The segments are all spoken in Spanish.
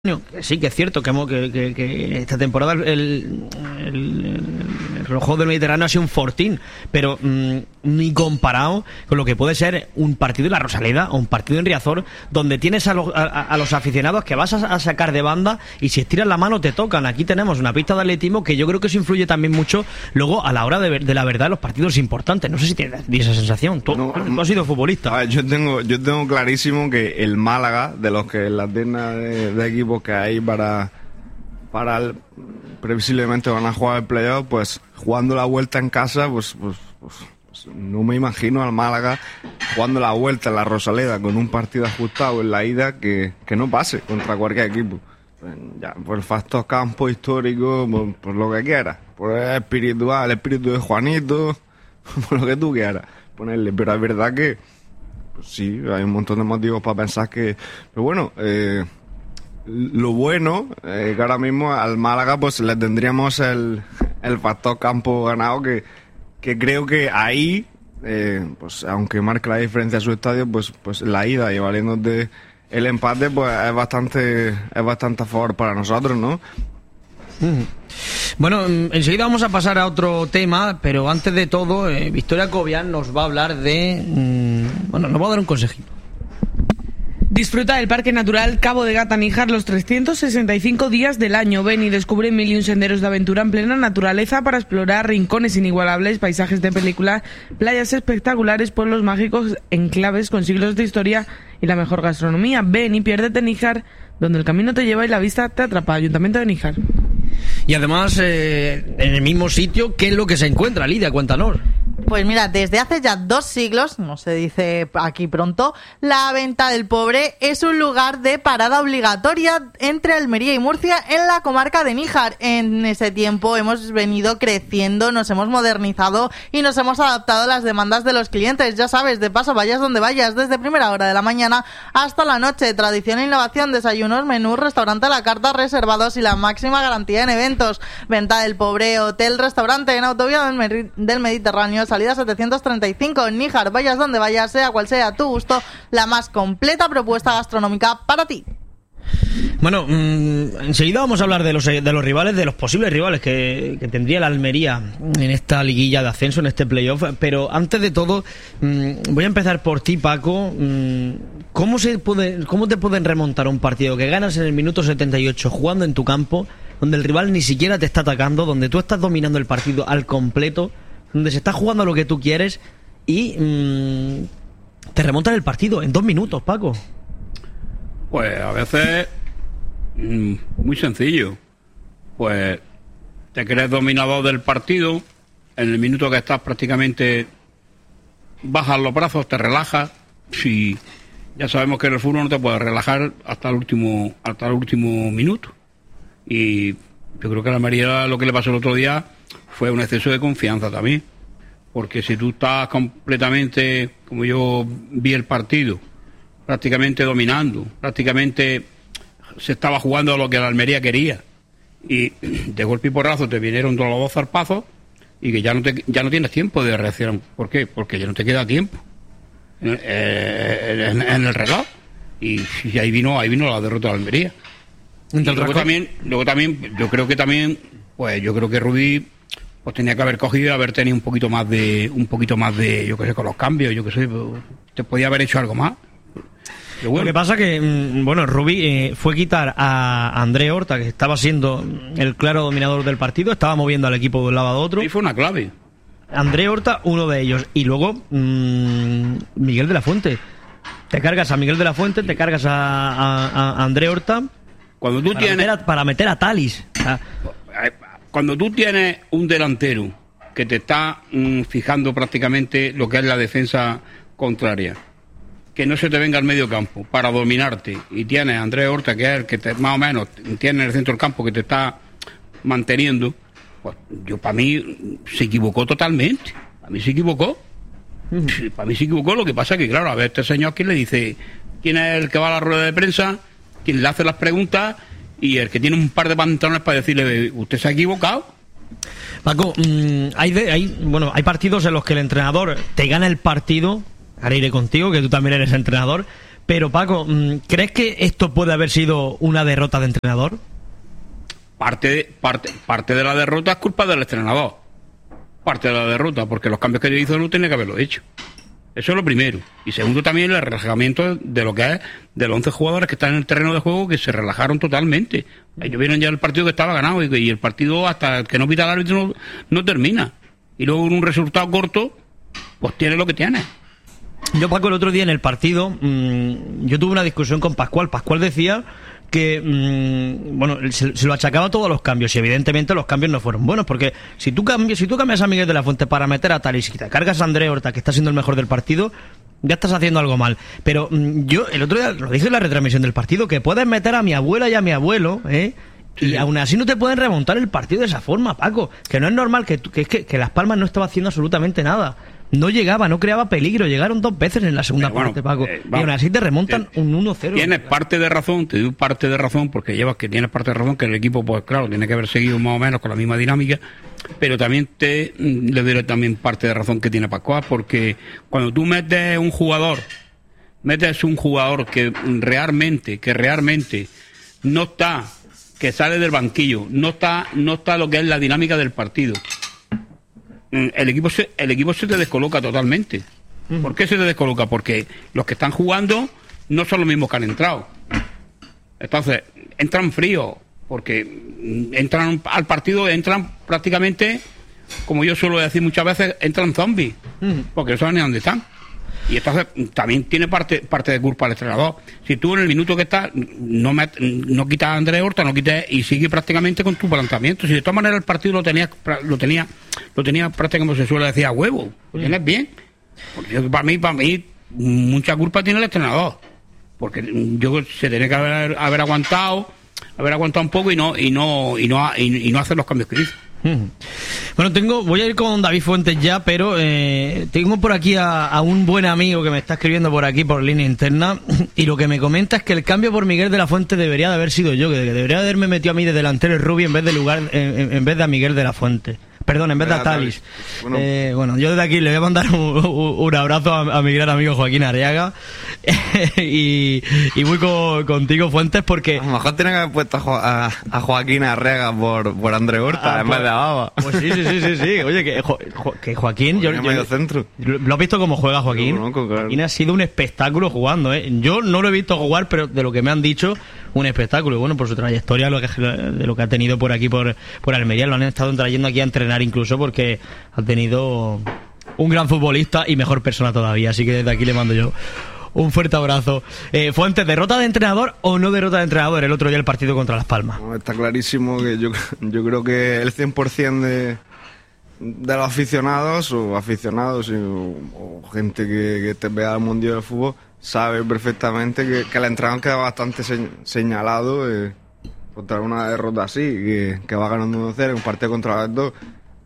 Sí, que es cierto que esta temporada el Juego del Mediterráneo ha sido un fortín, pero ni comparado con lo que puede ser un partido en la Rosaleda o un partido en Riazor, donde tienes a los aficionados que vas a sacar de banda y si estiras la mano te tocan. Aquí tenemos una pista de atletismo que yo creo que eso influye también mucho luego a la hora de la verdad de los partidos importantes. No sé si tienes esa sensación. Tú has sido futbolista. A ver, yo tengo clarísimo que el Málaga, de los que la terna de equipos que hay para previsiblemente van a jugar el playoff, pues jugando la vuelta en casa, pues no me imagino al Málaga jugando la vuelta en la Rosaleda con un partido ajustado en la ida que no pase contra cualquier equipo. Ya, por el factor campo histórico, por lo que quieras, por el espíritu de Juanito, por lo que tú quieras ponerle, pero es verdad que pues sí, hay un montón de motivos para pensar que, pero bueno, lo bueno que ahora mismo al Málaga pues le tendríamos el factor campo ganado que creo que ahí pues aunque marque la diferencia a su estadio, pues la ida y valiéndote el empate pues es bastante a favor para nosotros, ¿no? Bueno, enseguida vamos a pasar a otro tema, pero antes de todo Victoria Cobian nos va a hablar de nos va a dar un consejito. Disfruta del Parque Natural Cabo de Gata-Níjar los 365 días del año. Ven y descubre 1001 senderos de aventura en plena naturaleza para explorar rincones inigualables, paisajes de película, playas espectaculares, pueblos mágicos, enclaves con siglos de historia y la mejor gastronomía. Ven y piérdete en Níjar, donde el camino te lleva y la vista te atrapa. Ayuntamiento de Níjar. Y además, en el mismo sitio, ¿qué es lo que se encuentra, Lidia? Cuéntanos. Pues mira, desde hace ya 2 siglos, no se dice aquí pronto, la Venta del Pobre es un lugar de parada obligatoria entre Almería y Murcia en la comarca de Níjar. En ese tiempo hemos venido creciendo, nos hemos modernizado y nos hemos adaptado a las demandas de los clientes. Ya sabes, de paso vayas donde vayas, desde primera hora de la mañana hasta la noche. Tradición e innovación, desayunos, menús, restaurante a la carta, reservados y la máxima garantía en eventos. Venta del Pobre, hotel, restaurante en autovía del Mediterráneo, salida 735 en Níjar. Vayas donde vayas, sea cual sea tu gusto, la más completa propuesta gastronómica para ti. Bueno, enseguida vamos a hablar de los rivales, de los posibles rivales que tendría la Almería en esta liguilla de ascenso, en este playoff. Pero antes de todo, voy a empezar por ti, Paco. ¿Cómo te pueden remontar un partido que ganas en el minuto 78 jugando en tu campo, donde el rival ni siquiera te está atacando, donde tú estás dominando el partido al completo, donde se está jugando lo que tú quieres y te remontan el partido en 2 minutos, Paco? Pues a veces muy sencillo. Pues te crees dominador del partido, en el minuto que estás prácticamente bajas los brazos, te relajas. Si ya sabemos que en el fútbol no te puedes relajar hasta el último minuto. Y yo creo que a la Almería lo que le pasó el otro día fue un exceso de confianza también, porque si tú estás completamente, como yo vi el partido, prácticamente dominando, prácticamente se estaba jugando a lo que la Almería quería, y de golpe y porrazo te vinieron todos los 2 zarpazos y que ya no tienes tiempo de reacción. ¿Por qué? Porque ya no te queda tiempo en el reloj, y ahí vino la derrota de la Almería. Y luego también yo creo que Rubí pues tenía que haber cogido y haber tenido un poquito más de, yo qué sé, con los cambios, yo qué sé, te podía haber hecho algo más. Bueno. Lo que pasa que, Rubí fue quitar a André Horta, que estaba siendo el claro dominador del partido, estaba moviendo al equipo de un lado a otro. Y fue una clave. André Horta, uno de ellos. Y luego, Miguel de la Fuente. Te cargas a Miguel de la Fuente, te cargas a André Horta. Cuando tú para meter a Talis. Cuando tú tienes un delantero que te está fijando prácticamente lo que es la defensa contraria, que no se te venga al medio campo para dominarte, y tienes a Andrés Horta, que es el que más o menos tiene en el centro del campo, que te está manteniendo, pues para mí se equivocó totalmente. Para mí se equivocó. Para mí se equivocó. Lo que pasa es que, claro, a ver, este señor que le dice quién es el que va a la rueda de prensa, quien le hace las preguntas, y el que tiene un par de pantalones para decirle, usted se ha equivocado. Paco, hay partidos en los que el entrenador te gana el partido. Ahora iré contigo, que tú también eres entrenador, Pero Paco, ¿crees que esto puede haber sido una derrota de entrenador? Parte de la derrota es culpa del entrenador. Parte de la derrota, porque los cambios que hizo no tenía que haberlo hecho. Eso es lo primero. Y segundo, también el relajamiento de lo que es de los 11 jugadores que están en el terreno de juego, que se relajaron totalmente. Ellos vieron ya el partido que estaba ganado y el partido, hasta que no pita el árbitro, no termina. Y luego en un resultado corto, pues tiene lo que tiene. Yo, Paco, el otro día en el partido, yo tuve una discusión con Pascual. Pascual decía que, bueno, se lo achacaba a todos los cambios, y evidentemente los cambios no fueron buenos, porque si tú cambias a Miguel de la Fuente para meter a Talis y te cargas a André Horta, que está siendo el mejor del partido, ya estás haciendo algo mal. Pero yo el otro día lo dije en la retransmisión del partido, que puedes meter a mi abuela y a mi abuelo, y aún así no te pueden remontar el partido de esa forma, Paco, que no es normal, que Las Palmas no estaba haciendo absolutamente nada. No llegaba, no creaba peligro. Llegaron 2 veces en la segunda parte, Paco. Y aún así te remontan un 1-0. Tienes parte de razón, te doy parte de razón, porque tienes parte de razón, que el equipo, pues claro, tiene que haber seguido más o menos con la misma dinámica, pero también le doy también parte de razón que tiene Pascual, porque cuando tú metes un jugador que realmente no está, que sale del banquillo, no está lo que es la dinámica del partido, el equipo se te descoloca totalmente. ¿Por qué se te descoloca? Porque los que están jugando no son los mismos que han entrado. Entonces, entran fríos, porque entran al partido, entran prácticamente, como yo suelo decir muchas veces, entran zombies, porque no saben ni dónde están. Y entonces también tiene parte de culpa el entrenador. Si tú en el minuto que estás no quitas a André Horta, no quites, y sigue prácticamente con tu planteamiento. Si de todas maneras el partido lo tenía prácticamente, como se suele decir, a huevo. Lo tienes bien. Porque para mí mucha culpa tiene el entrenador, porque se tiene que haber aguantado un poco y no hacer los cambios que hizo. Bueno, voy a ir con David Fuentes ya, pero tengo por aquí a un buen amigo que me está escribiendo por aquí por línea interna, y lo que me comenta es que el cambio por Miguel de la Fuente debería de haber sido yo, que debería de haberme metido a mí de delantero el Rubi en vez de a Miguel de la Fuente. Perdón, en vez de a Talis. Bueno, yo desde aquí le voy a mandar un abrazo a mi gran amigo Joaquín Arriaga. y voy contigo, Fuentes, porque... A lo mejor tiene que haber puesto a Joaquín Arriaga por André Horta en vez de a Baba. Pues sí. Oye, que Joaquín... medio centro. ¿Lo has visto cómo juega Joaquín? Claro. Joaquín ha sido un espectáculo jugando, Yo no lo he visto jugar, pero de lo que me han dicho, un espectáculo. Y bueno, por su trayectoria, de lo que ha tenido por aquí, por Almería, lo han estado trayendo aquí a entrenar incluso, porque ha tenido un gran futbolista y mejor persona todavía. Así que desde aquí le mando yo un fuerte abrazo. Fuentes, ¿derrota de entrenador o no derrota de entrenador el otro día el partido contra Las Palmas? No, está clarísimo que yo creo que el 100% de los aficionados o gente que te vea al mundial del fútbol sabe perfectamente que el entrenador queda bastante señalado contra una derrota así, que va ganando 1-0 en un partido contra las dos.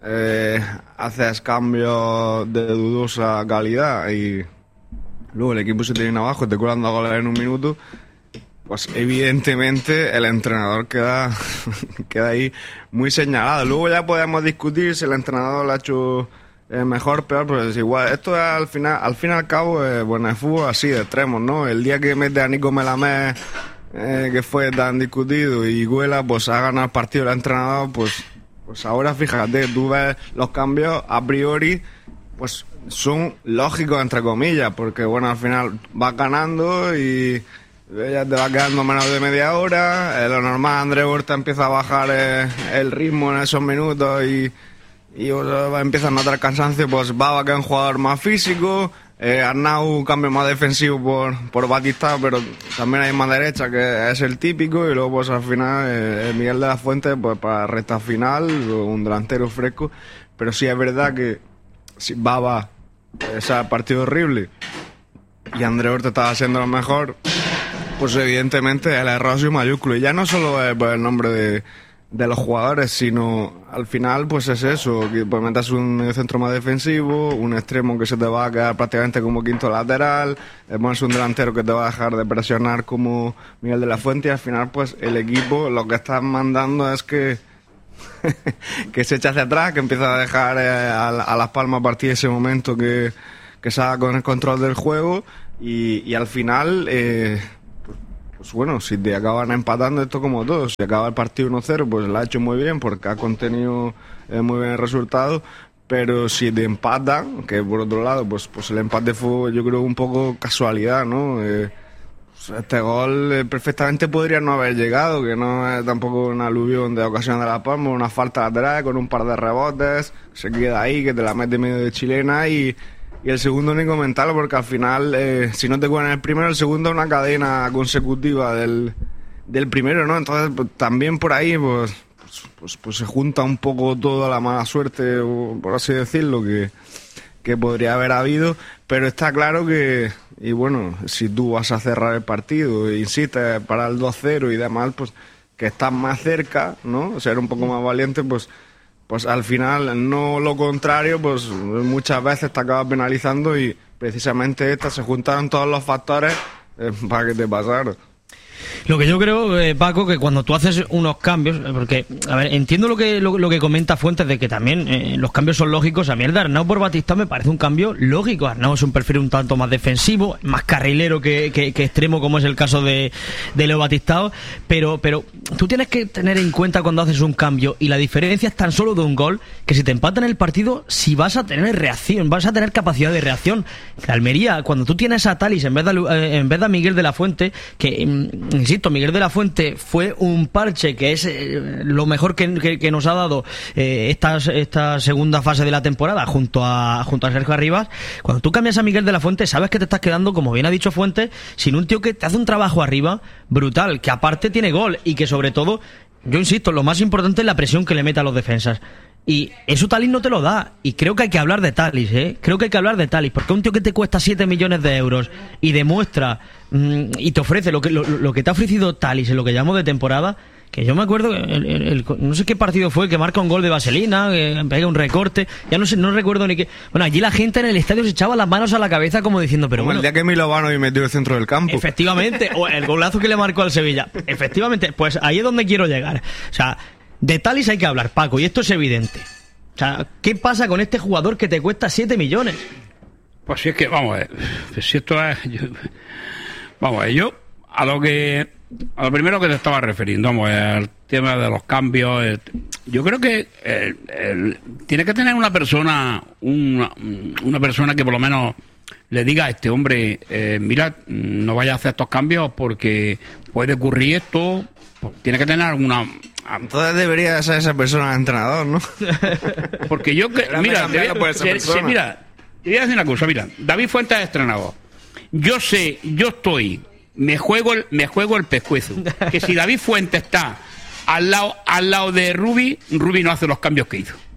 Haces cambios de dudosa calidad y luego el equipo se te viene abajo y te cuelan 2 goles en un minuto. Pues evidentemente el entrenador queda ahí muy señalado. Luego ya podemos discutir si el entrenador lo ha hecho mejor, peor, pero es igual. Esto es al fin y al cabo, bueno, el fútbol así de extremos, ¿no? El día que mete a Nico Melamé, que fue tan discutido, y Güela, pues ha ganado el partido el entrenador, pues ahora fíjate, tú ves los cambios a priori, pues son lógicos entre comillas, porque bueno, al final vas ganando y ya te va quedando menos de media hora, lo normal, André Horta empieza a bajar el ritmo en esos minutos y empieza a notar cansancio, pues Baba, que es un jugador más físico, Arnau un cambio más defensivo por Batista, pero también hay más derecha, que es el típico, y luego pues al final Miguel de la Fuente, pues para recta final, un delantero fresco. Pero sí es verdad que si Baba, ese partido horrible, y André Horta estaba haciendo lo mejor, pues evidentemente el error ha sido mayúsculo, y ya no solo es por el nombre de los jugadores, sino al final pues es eso, que pues metas un mediocentro más defensivo, un extremo que se te va a quedar prácticamente como quinto lateral, pones un delantero que te va a dejar de presionar como Miguel de la Fuente, y al final pues el equipo lo que está mandando es que se eche hacia atrás, que empieza a dejar a Las Palmas a partir de ese momento que se haga con el control del juego, y al final, pues bueno, si te acaban empatando esto como todo, si acaba el partido 1-0, pues lo ha hecho muy bien porque ha contenido muy bien el resultado. Pero si te empatan, que por otro lado, pues el empate fue, yo creo, un poco casualidad, ¿no? Este gol perfectamente podría no haber llegado, que no es tampoco una aluvión de ocasión de La Palma, una falta lateral con un par de rebotes, se queda ahí, que te la mete medio de chilena y el segundo ni comentarlo, porque al final, si no te cuelan el primero, el segundo es una cadena consecutiva del primero, ¿no? Entonces, pues, también por ahí, pues se junta un poco toda la mala suerte, por así decirlo, que podría haber habido, pero está claro que, y bueno, si tú vas a cerrar el partido e insistes para el 2-0 y demás, pues que estás más cerca, ¿no? Ser un poco más valiente, pues al final, no lo contrario, pues muchas veces te acabas penalizando y precisamente se juntaron todos los factores para que te pasara. Lo que yo creo, Paco, que cuando tú haces unos cambios, porque, a ver, entiendo lo que comenta Fuentes de que también los cambios son lógicos. A mí el de Arnau por Batistao me parece un cambio lógico. Arnau es un perfil un tanto más defensivo, más carrilero que extremo, como es el caso de Leo Batistao, pero tú tienes que tener en cuenta cuando haces un cambio, y la diferencia es tan solo de un gol, que si te empatan el partido, si vas a tener reacción, vas a tener capacidad de reacción. La Almería, cuando tú tienes a Thalis en vez de a Miguel de la Fuente, que insisto, Miguel de la Fuente fue un parche que es lo mejor que nos ha dado esta segunda fase de la temporada junto a Sergio Arribas. Cuando tú cambias a Miguel de la Fuente, sabes que te estás quedando, como bien ha dicho Fuentes, sin un tío que te hace un trabajo arriba brutal, que aparte tiene gol y que sobre todo, yo insisto, lo más importante es la presión que le mete a los defensas. Y eso Thalis no te lo da. Y creo que hay que hablar de Thalis, Creo que hay que hablar de Thalis, porque un tío que te cuesta 7 millones de euros y demuestra y te ofrece lo que te ha ofrecido Thalis en lo que llamamos de temporada, que yo me acuerdo, no sé qué partido fue, que marca un gol de vaselina, que pega un recorte, ya no recuerdo ni qué. Bueno, allí la gente en el estadio se echaba las manos a la cabeza como diciendo, pero bueno, el día que Milovanovic metió el centro del campo. Efectivamente, o el golazo que le marcó al Sevilla. Efectivamente, pues ahí es donde quiero llegar. O sea, de Thalis hay que hablar, Paco, y esto es evidente. O sea, ¿qué pasa con este jugador que te cuesta 7 millones? Pues si es que, vamos a ver, si esto es... vamos a ver, yo a lo primero que te estaba refiriendo, vamos, al tema de los cambios, yo creo que tiene que tener una persona que por lo menos le diga a este hombre, mira, no vaya a hacer estos cambios porque puede ocurrir esto. Tiene que tener alguna... Entonces debería ser esa persona el entrenador, ¿no? Porque yo... mira, te voy a decir una cosa, mira, David Fuentes es entrenador. Yo me juego el pescuezo. Que si David Fuentes está al lado de Rubi no hace los cambios que hizo.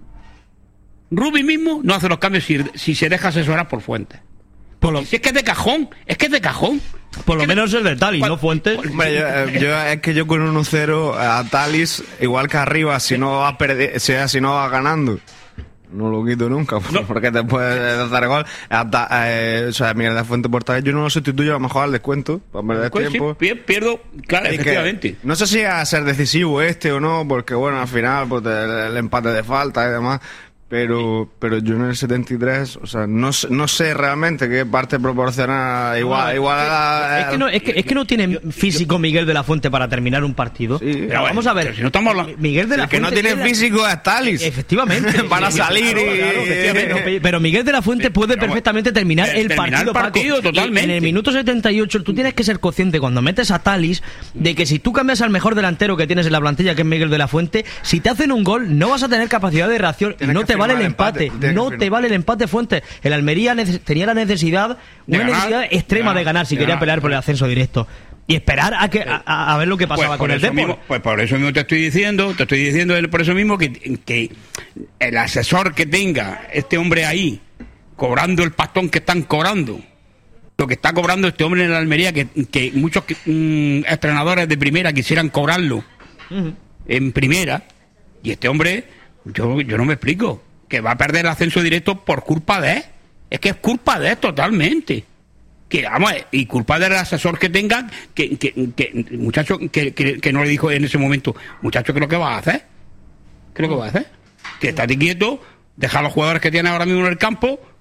Rubi mismo no hace los cambios si se deja asesorar por Fuentes. Si es que es de cajón. Por lo menos el de Thalis, ¿no, Fuentes? Hombre, yo con 1-0 a Thalis, igual que arriba, si no va ganando, no lo quito nunca, porque te puede dar gol. O sea, Miguel de la Fuente por Thalis, yo no lo sustituyo a lo mejor al descuento, para perder tiempo. Sí, pierdo, claro, efectivamente. No sé si a ser decisivo o no, porque bueno, al final, pues el empate de falta y demás. Pero yo en el 73, o sea, no sé realmente qué parte proporciona igual a la... Es que no tiene físico Miguel de la Fuente para terminar un partido. Sí, pero vamos a ver, si no estamos hablando... Miguel de la Fuente... que no tiene físico es Thalis. Efectivamente. Para salir pero Miguel de la Fuente puede perfectamente terminar el partido, Paco. Totalmente. En el minuto 78 tú tienes que ser consciente cuando metes a Thalis de que si tú cambias al mejor delantero que tienes en la plantilla, que es Miguel de la Fuente, si te hacen un gol no vas a tener capacidad de reacción y no te vale el empate. No te vale el empate, Fuentes. El Almería tenía la necesidad, una necesidad extrema de ganar si quería pelear por el ascenso directo. Y esperar a ver lo que pasaba con el Depor. Pues por eso mismo te estoy diciendo por eso mismo que el asesor que tenga este hombre ahí, cobrando el pastón que están cobrando, lo que está cobrando este hombre en la Almería, que muchos entrenadores de primera quisieran cobrarlo en primera, y este hombre, yo no me explico, que va a perder el ascenso directo por culpa de él. Es que es culpa de él totalmente. Que vamos, y culpa del asesor que tengan, que muchacho, que no le dijo en ese momento, muchacho, ¿qué es lo que vas a hacer? ¿Qué es lo que vas a hacer? Que estate quieto, deja a los jugadores que tiene ahora mismo en el campo,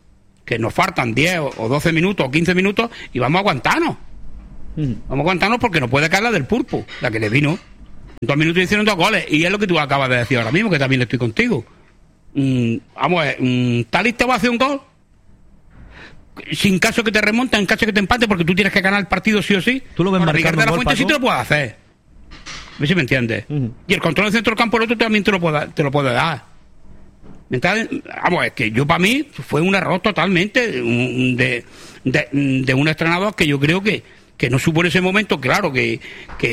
que nos faltan 10 o 12 minutos o 15 minutos y vamos a aguantarnos. Vamos a aguantarnos porque no puede caer la del Pulpo, la que le vino. En 2 minutos hicieron 2 goles. Y es lo que tú acabas de decir ahora mismo, que también estoy contigo. Vamos a ver, ¿Talis te va a hacer un gol? Sin caso que te remonte, en caso que te empate, porque tú tienes que ganar el partido sí o sí. Tú lo ves marcando de la gol, Fuente sí te lo puedes hacer. A ver si me entiendes. Y el control del centro del campo el otro también te lo puede dar. Entonces, vamos, es que yo para mí fue un error totalmente de un entrenador que yo creo que no supo en ese momento, claro, que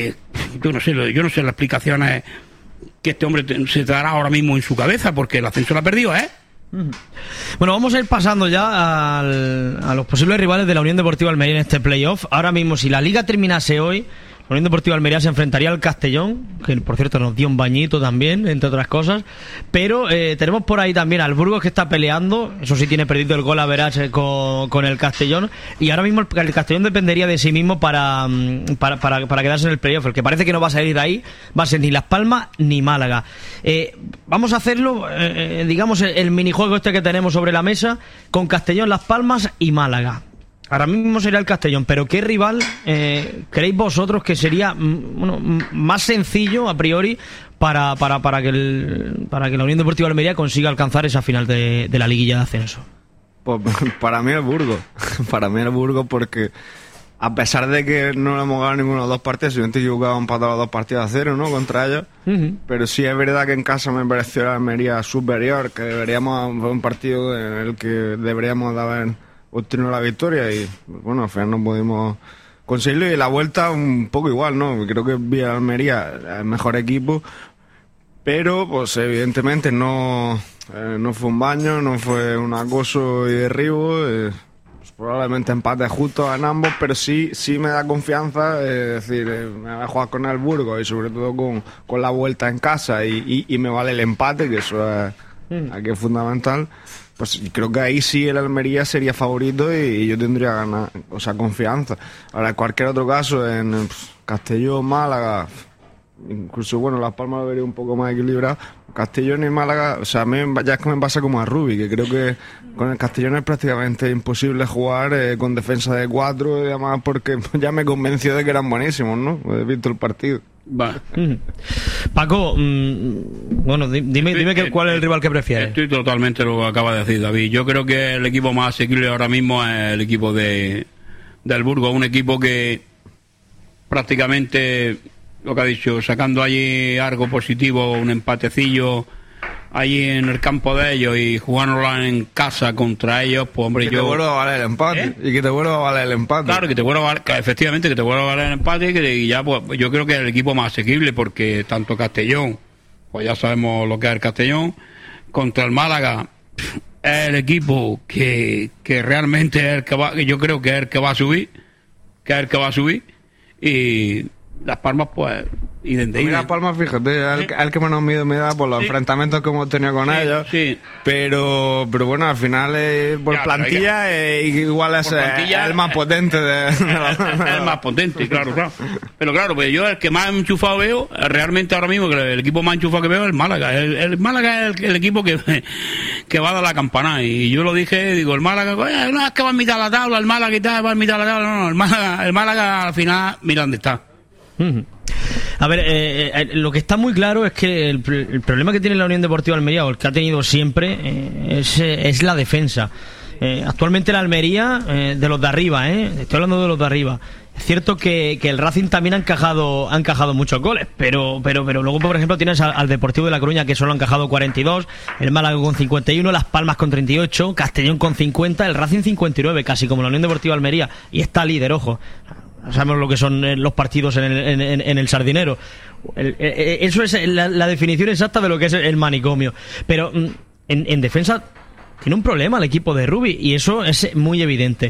yo no sé las explicaciones que este hombre se dará ahora mismo en su cabeza, porque el ascenso lo ha perdido, ¿eh? Bueno, vamos a ir pasando ya a los posibles rivales de la Unión Deportiva Almería en este playoff. Ahora mismo, si la Liga terminase hoy, la Unión Deportiva Almería se enfrentaría al Castellón, que por cierto nos dio un bañito también, entre otras cosas. Pero tenemos por ahí también al Burgos, que está peleando. Eso sí, tiene perdido el gol a Verás con el Castellón. Y ahora mismo el Castellón dependería de sí mismo para quedarse en el playoff. El que parece que no va a salir de ahí va a ser ni Las Palmas ni Málaga. Vamos a hacerlo, digamos, el minijuego este que tenemos sobre la mesa, con Castellón, Las Palmas y Málaga. Ahora mismo sería el Castellón, pero ¿qué rival creéis vosotros que sería más sencillo a priori para que la Unión Deportiva Almería consiga alcanzar esa final de la liguilla de ascenso? Pues para mí el Burgos. Para mí el Burgos, porque a pesar de que no le hemos ganado ninguno de los 2 partidos, si yo jugaba empatado los 2 partidos a 0, ¿no?, contra ellos. Pero sí es verdad que en casa me pareció la Almería superior, que deberíamos fue un partido en el que deberíamos de haber obtenido la victoria y bueno, al final no pudimos conseguirlo. Y la vuelta un poco igual, ¿no? Creo que vi a Almería el mejor equipo, pero pues evidentemente no fue un baño, no fue un acoso y derribo. Pues, probablemente empate justo en ambos, pero sí me da confianza, es decir, me voy a jugar con el Burgos y sobre todo con la vuelta en casa y me vale el empate, que eso es aquí es fundamental. Pues creo que ahí sí el Almería sería favorito y yo tendría ganas, o sea, confianza. Ahora, en cualquier otro caso, en Castellón, Málaga, incluso, bueno, Las Palmas lo vería un poco más equilibrado. Castellón y Málaga, o sea, a mí ya es que me pasa como a Rubi, que creo que con el Castellón es prácticamente imposible jugar con defensa de 4 y además porque ya me convenció de que eran buenísimos, ¿no? He visto el partido. Va. Paco, bueno, dime cuál es el rival que prefieres. Estoy totalmente lo que acaba de decir David. Yo creo que el equipo más asequible ahora mismo es el equipo del Burgos, un equipo que prácticamente, lo que ha dicho, sacando allí algo positivo, un empatecillo allí en el campo de ellos y jugándola en casa contra ellos, pues hombre, y que te vuelva a valer el empate. Y que te vuelva a valer el empate. Claro, que te vuelva a valer, efectivamente, que te vuelva a valer el empate y ya, pues yo creo que es el equipo más asequible, porque tanto Castellón, pues ya sabemos lo que es el Castellón, contra el Málaga, es el equipo que realmente es el que va, yo creo que es el que va a subir, y Las Palmas, pues, Las Palmas, fíjate, el que menos miedo me da por los enfrentamientos que hemos tenido con ellos. Sí. Pero bueno, al final por ya, plantilla igual es el más potente el más potente, claro. Pero claro, pues yo el que más enchufado veo, realmente ahora mismo, que el equipo más enchufado que veo es el Málaga. El Málaga es el equipo que va a dar la campanada. Y yo lo dije, digo, el Málaga, no es que va a mitad de la tabla, el Málaga y tal, va a mitad de la tabla. No, el Málaga al final, mira dónde está. A ver, lo que está muy claro es que el problema que tiene la Unión Deportiva Almería, o el que ha tenido siempre, es la defensa. Actualmente la Almería, de los de arriba, estoy hablando de los de arriba. Es cierto que el Racing también ha encajado muchos goles, pero luego, por ejemplo, tienes al Deportivo de La Coruña, que solo ha encajado 42, el Málaga con 51, Las Palmas con 38, Castellón con 50, el Racing 59, casi como la Unión Deportiva Almería, y está líder, ojo. Sabemos lo que son los partidos en el Sardinero. Eso es la definición exacta de lo que es el manicomio. Pero en defensa tiene un problema el equipo de Rubi, y eso es muy evidente.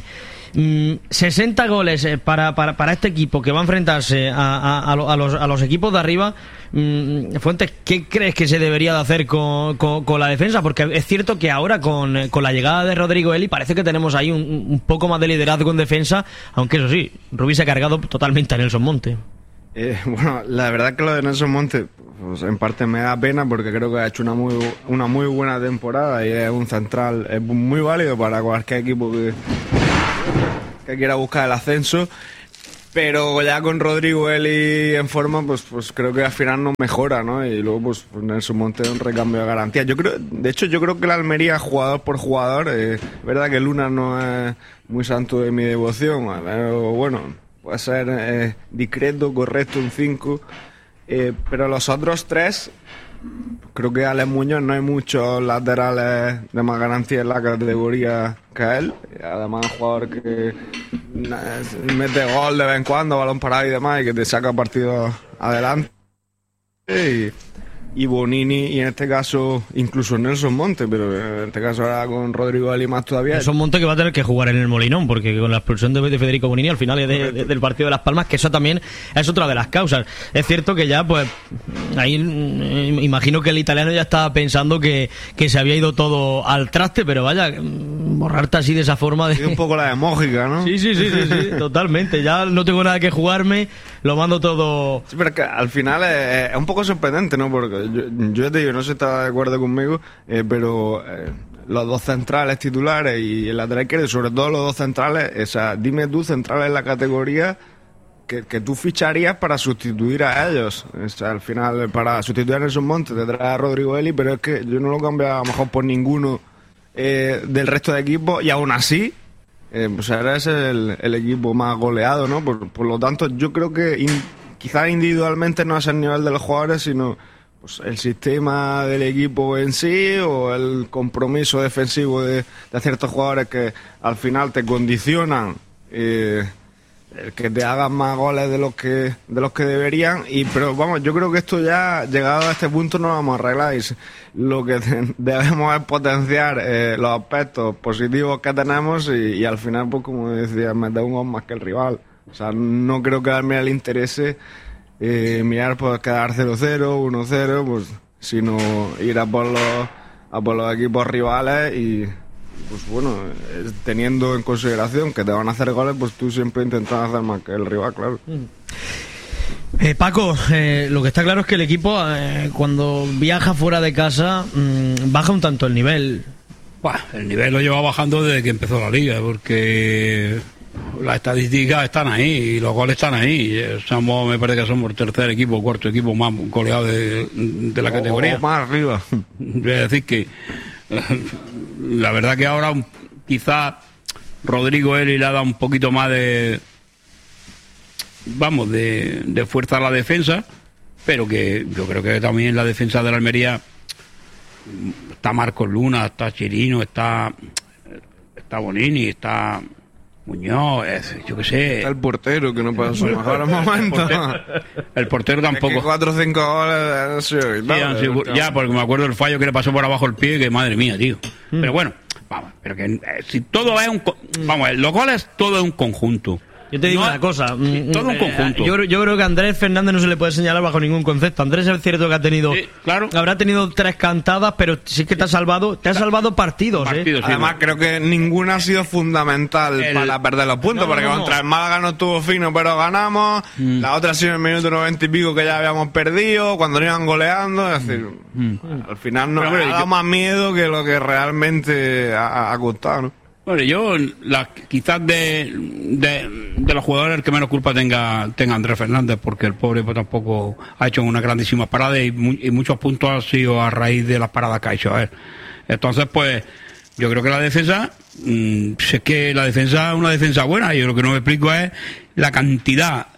60 goles para este equipo que va a enfrentarse a los equipos de arriba. Fuentes, ¿qué crees que se debería de hacer con la defensa? Porque es cierto que ahora con la llegada de Rodrigo Eli parece que tenemos ahí un poco más de liderazgo en defensa, aunque eso sí, Rubí se ha cargado totalmente a Nelson Monte. Bueno, la verdad que lo de Nelson Monte, pues en parte me da pena porque creo que ha hecho una muy buena temporada y es un central, es muy válido para cualquier equipo que quiera buscar el ascenso. Pero ya con Rodrigo Eli en forma, pues creo que al final no mejora, ¿no? Y luego pues Nelson Montes un recambio de garantía. Yo creo que la Almería, jugador por jugador, es verdad que Luna no es muy santo de mi devoción, pero bueno, puede ser discreto, correcto, un 5. Pero los otros 3, creo que Alex Muñoz, no hay muchos laterales de más garantía en la categoría que él. Además, un jugador que mete gol de vez en cuando, balón parado y demás, y que te saca partido adelante. Y Bonini, y en este caso incluso Nelson Montes, pero en este caso ahora con Rodrigo Eli más todavía. Nelson Montes que va a tener que jugar en el Molinón, porque con la expulsión de Federico Bonini al final del partido de Las Palmas, que eso también es otra de las causas. Es cierto que ya, pues, ahí imagino que el italiano ya estaba pensando que se había ido todo al traste, pero vaya, borrarte así de esa forma de... un poco la de Mójica, ¿no? Sí, totalmente. Ya no tengo nada que jugarme, lo mando todo... Sí, pero que al final es un poco sorprendente, ¿no? Porque yo te digo, no sé si estás de acuerdo conmigo, pero los dos centrales titulares y el lateral izquierdo, sobre todo los dos centrales, o sea, dime tú, centrales en la categoría que tú ficharías para sustituir a ellos. O sea, al final, para sustituir a Nelson Montes te trae a Rodrigo Eli, pero es que yo no lo cambio a lo mejor por ninguno del resto de equipos, y aún así pues eres el equipo más goleado, ¿no? Por lo tanto, yo creo que quizás individualmente no es el nivel de los jugadores, sino pues el sistema del equipo en sí, o el compromiso defensivo de ciertos jugadores que al final te condicionan el que te hagan más goles de los que deberían. Pero vamos, yo creo que esto ya, llegado a este punto, no lo vamos a arreglar, y lo que debemos es potenciar los aspectos positivos que tenemos y al final, pues como decía, meter un gol más que el rival. O sea, no creo que a Almería le interese mirar por quedar 0-0, 1-0, pues, sino ir a por los equipos rivales y, pues bueno, teniendo en consideración que te van a hacer goles, pues tú siempre intentas hacer más que el rival, claro. Paco, lo que está claro es que el equipo cuando viaja fuera de casa baja un tanto el nivel. El nivel lo lleva bajando desde que empezó la liga, porque las estadísticas están ahí y los goles están ahí. Me parece que somos el tercer equipo, cuarto equipo más goleado de la categoría. O más arriba. Es decir que la verdad que ahora quizás Rodrigo Eli le ha dado un poquito más de fuerza a la defensa, pero que yo creo que también la defensa de la Almería está Marcos Luna, está Chirino, está Bonini, está Muñoz, yo qué sé. Está el portero, que no pasa su mejor momento. El portero tampoco. Es que 4 o 5 goles ya, porque me acuerdo del fallo que le pasó por abajo el pie, que madre mía, tío. Pero bueno, vamos, pero que si todo es los goles todo es un conjunto. Yo te digo una cosa, todo un conjunto. Yo creo que a Andrés Fernández no se le puede señalar bajo ningún concepto. Andrés es cierto que ha tenido, claro, habrá tenido 3 cantadas, pero sí que te ha salvado partidos. Sí, además creo que ninguna ha sido fundamental para perder los puntos, porque contra el Málaga no estuvo fino, pero ganamos. La otra ha sido en el minuto 90 y pico, que ya habíamos perdido, cuando nos iban goleando. Es decir, al final nos ha dado más miedo que lo que realmente ha costado, ¿no? Bueno, yo quizás de los jugadores el que menos culpa tenga Andrés Fernández, porque el pobre pues tampoco ha hecho una grandísima parada y muchos puntos han sido a raíz de las paradas que ha hecho él. Entonces, pues yo creo que la defensa, es que la defensa es una defensa buena. Yo lo que no me explico es la cantidad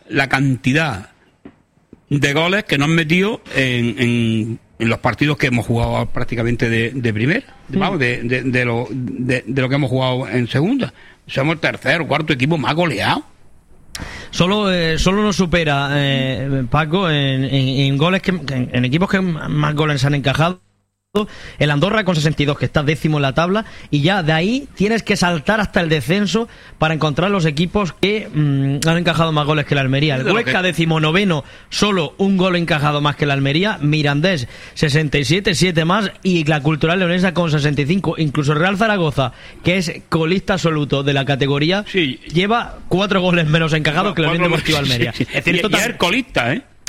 de goles que nos han metido en los partidos que hemos jugado prácticamente de primera, de lo que hemos jugado en segunda. Somos el tercer o cuarto equipo más goleado. Solo nos supera Paco en goles en equipos que más goles han encajado el Andorra con 62, que está 10º en la tabla, y ya de ahí tienes que saltar hasta el descenso para encontrar los equipos que han encajado más goles que la Almería. El Huesca, 19º, solo un gol encajado más que la Almería. Mirandés, 67, 7 más, y la Cultural Leonesa con 65. Incluso el Real Zaragoza, que es colista absoluto de la categoría, lleva 4 goles menos encajados que la Unión Deportiva Almería. Es cierto, y es colista,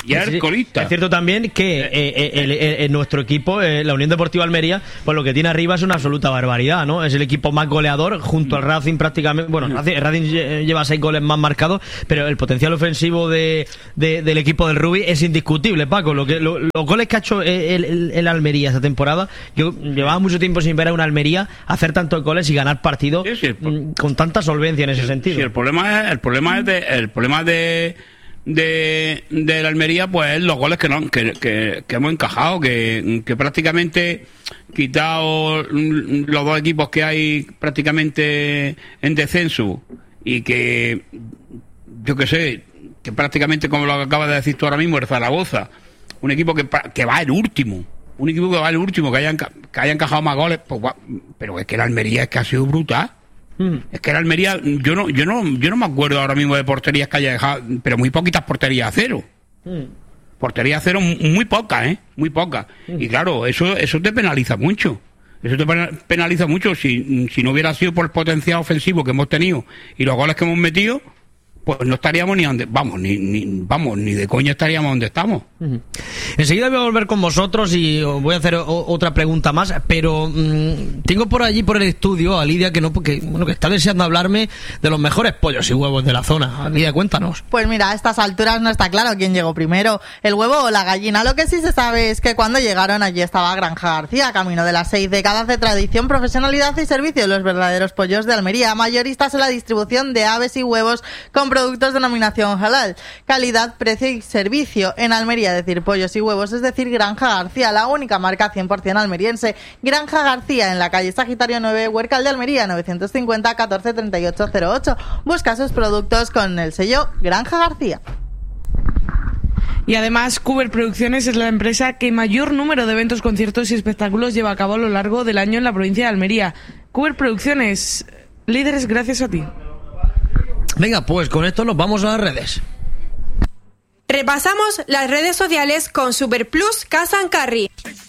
Y es el colista. Es cierto también que nuestro equipo, la Unión Deportiva Almería, pues lo que tiene arriba es una absoluta barbaridad, ¿no? Es el equipo más goleador junto al Racing prácticamente. Bueno, Racing lleva 6 goles más marcados, pero el potencial ofensivo del equipo del Rubí es indiscutible, Paco. Los goles que ha hecho el Almería esta temporada, yo llevaba mucho tiempo sin ver a una Almería hacer tantos goles y ganar partidos con tanta solvencia en ese sentido. Sí, el problema de la Almería, pues es los goles que hemos encajado, que prácticamente, quitado los dos equipos que hay prácticamente en descenso, y que yo que sé, que prácticamente, como lo acabas de decir tú ahora mismo, el Zaragoza, un equipo que va el último, que haya encajado más goles, pues, pero es que la Almería es que ha sido brutal. Es que la Almería, yo no me acuerdo ahora mismo de porterías que haya dejado, pero muy poquitas porterías a cero. Porterías a cero muy pocas, muy pocas. Y claro, eso te penaliza mucho. Eso te penaliza mucho. Si no hubiera sido por el potencial ofensivo que hemos tenido y los goles que hemos metido, pues no estaríamos ni de coña estaríamos donde estamos. Enseguida voy a volver con vosotros y os voy a hacer otra pregunta más, pero tengo por allí, por el estudio, a Lidia que está deseando hablarme de los mejores pollos y huevos de la zona. Lidia, cuéntanos. Pues mira, a estas alturas no está claro quién llegó primero, el huevo o la gallina. Lo que sí se sabe es que cuando llegaron, allí estaba Granja García, camino de las 6 décadas de tradición, profesionalidad y servicio, los verdaderos pollos de Almería, mayoristas en la distribución de aves y huevos con productos denominación halal, calidad, precio y servicio. En Almería, decir pollos y huevos es decir Granja García, la única marca 100% almeriense. Granja García, en la calle Sagitario 9, Huércal de Almería, 950 14 38 08. Busca sus productos con el sello Granja García. Y además, Cuber Producciones es la empresa que mayor número de eventos, conciertos y espectáculos lleva a cabo a lo largo del año en la provincia de Almería. Cuber Producciones, líderes gracias a ti. Venga, pues con esto nos vamos a las redes. Repasamos las redes sociales con Superplus Casa & Carry.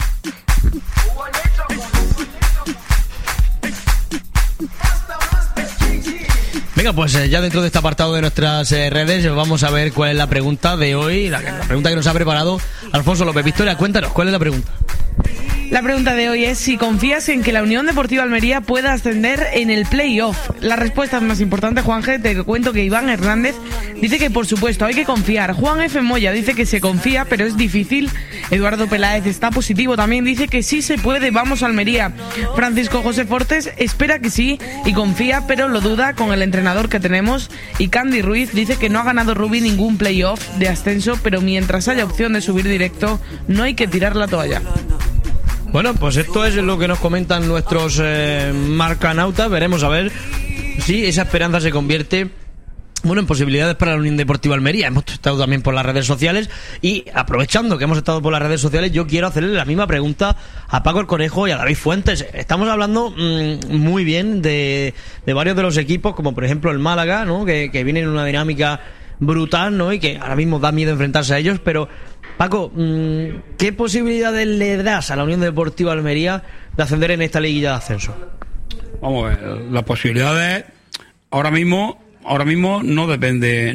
Venga, pues ya dentro de este apartado de nuestras redes vamos a ver cuál es la pregunta de hoy, la pregunta que nos ha preparado Alfonso López. Victoria, cuéntanos, ¿cuál es la pregunta? La pregunta de hoy es si confías en que la Unión Deportiva Almería pueda ascender en el play-off. La respuesta es más importante, Juanje. Te cuento que Iván Hernández dice que por supuesto hay que confiar. Juan F. Moya dice que se confía, pero es difícil. Eduardo Peláez está positivo también, dice que sí se puede, vamos Almería. Francisco José Fortes espera que sí y confía, pero lo duda con el entrenador que tenemos. Y Candy Ruiz dice que no ha ganado Rubí ningún play-off de ascenso, pero mientras haya opción de subir directo, no hay que tirar la toalla. Bueno, pues esto es lo que nos comentan nuestros marcanautas. Veremos a ver si esa esperanza se convierte en posibilidades para la Unión Deportiva Almería. Hemos estado también por las redes sociales y aprovechando que hemos estado por las redes sociales, yo quiero hacerle la misma pregunta a Paco el Conejo y a David Fuentes. Estamos hablando muy bien de varios de los equipos, como por ejemplo el Málaga, ¿no? que viene en una dinámica brutal, ¿no? Y que ahora mismo da miedo enfrentarse a ellos, pero Paco, ¿qué posibilidades le das a la Unión Deportiva Almería de ascender en esta liguilla de ascenso? Vamos a ver, las posibilidades ahora mismo no depende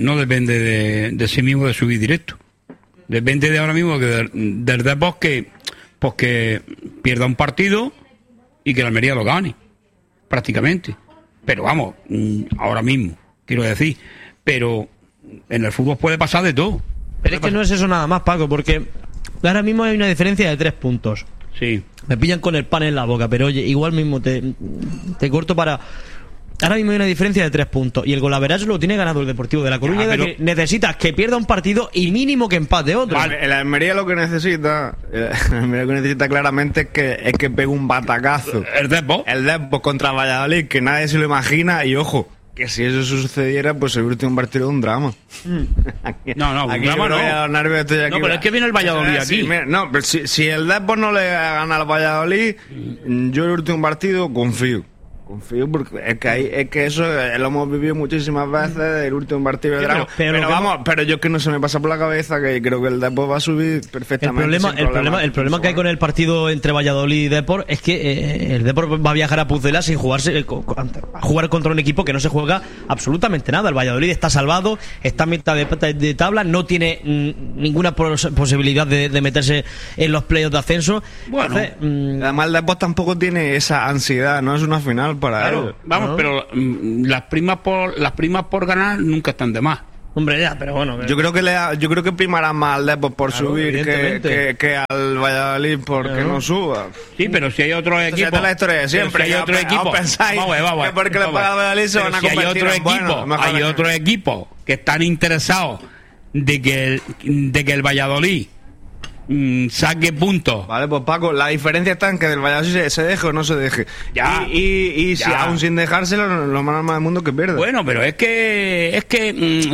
de sí mismo de subir directo. Depende de ahora mismo del Depor que pierda un partido y que la Almería lo gane, prácticamente. Pero vamos, ahora mismo, quiero decir, pero en el fútbol puede pasar de todo. Pero es que no es eso nada más, Paco, porque ahora mismo hay una diferencia de 3 puntos. Sí. Me pillan con el pan en la boca, pero oye, igual mismo te corto para... Ahora mismo hay una diferencia de 3 puntos y el golaveraje lo tiene ganado el Deportivo de La Coruña, pero... de que necesitas que pierda un partido y mínimo que empate otro. Vale, el Almería lo que necesita claramente es que pegue un batacazo. El Depor contra Valladolid, que nadie se lo imagina, y ojo, que si eso sucediera, pues el último partido es un drama. No, un drama no. No, pero es que viene el Valladolid aquí. Sí, no, pero si el Depor no le gana al Valladolid, yo el último partido confío. Confío porque es que eso lo hemos vivido muchísimas veces, el último partido de Dragón. Pero yo que no se me pasa por la cabeza que creo que el Depor va a subir perfectamente. El problema que hay con el partido entre Valladolid y Depor es que el Depor va a viajar a Pucela sin jugarse, a jugar contra un equipo que no se juega absolutamente nada. El Valladolid está salvado, está a mitad de tabla, no tiene ninguna posibilidad de meterse en los playoffs de ascenso. Bueno, además el Depor tampoco tiene esa ansiedad, no es una final para él. Vamos, pero las primas por ganar nunca están de más. Hombre, ya, pero bueno. Yo creo que primará más al Depor por subir que al Valladolid porque no suba. Sí, pero si hay otros equipos. Esta es la historia de siempre. Si hay otro equipo. Vamos, que porque le paga al Valladolid se van a convertir en buenos. Hay otro equipo que están interesados de que el Valladolid saque puntos. Vale, pues Paco, la diferencia está en que del Valladolid se deje o no se deje. Ya. Y si aún sin dejárselo, lo más normal del mundo que pierde. Bueno, pero es que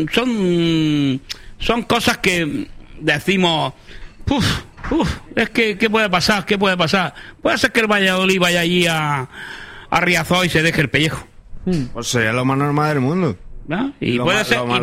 son cosas que decimos, es que ¿qué puede pasar? ¿Qué puede pasar? Puede ser que el Valladolid vaya allí a Riazor y se deje el pellejo. Pues sería lo más normal del mundo. ¿No? Y puede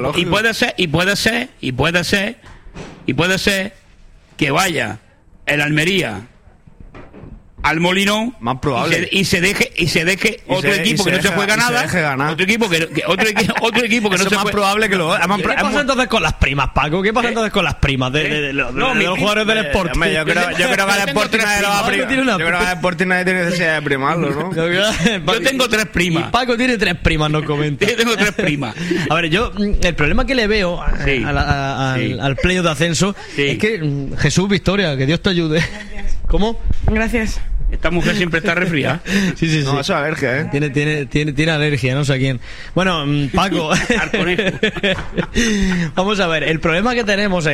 ser que vaya el Almería al Molinón, más probable, y se deje otro equipo que no se juega nada, otro equipo que no se es más probable que lo ¿Qué pasa entonces con las primas, Paco? ¿Qué pasa entonces con las primas de los jugadores del Sporting? Yo creo que el Sporting nadie tiene necesidad de primarlo, ¿no? Yo tengo 3 primas. Y Paco tiene 3 primas, nos comenta. Yo tengo 3 primas. A ver, yo el problema que le veo al playoff de ascenso es que Jesús, Victoria, que Dios te ayude. Gracias. ¿Cómo? Gracias. Esta mujer siempre está resfriada. Sí. No, eso es alergia, ¿eh? Tiene alergia, no sé a quién. Bueno, Paco. Vamos a ver, el problema que tenemos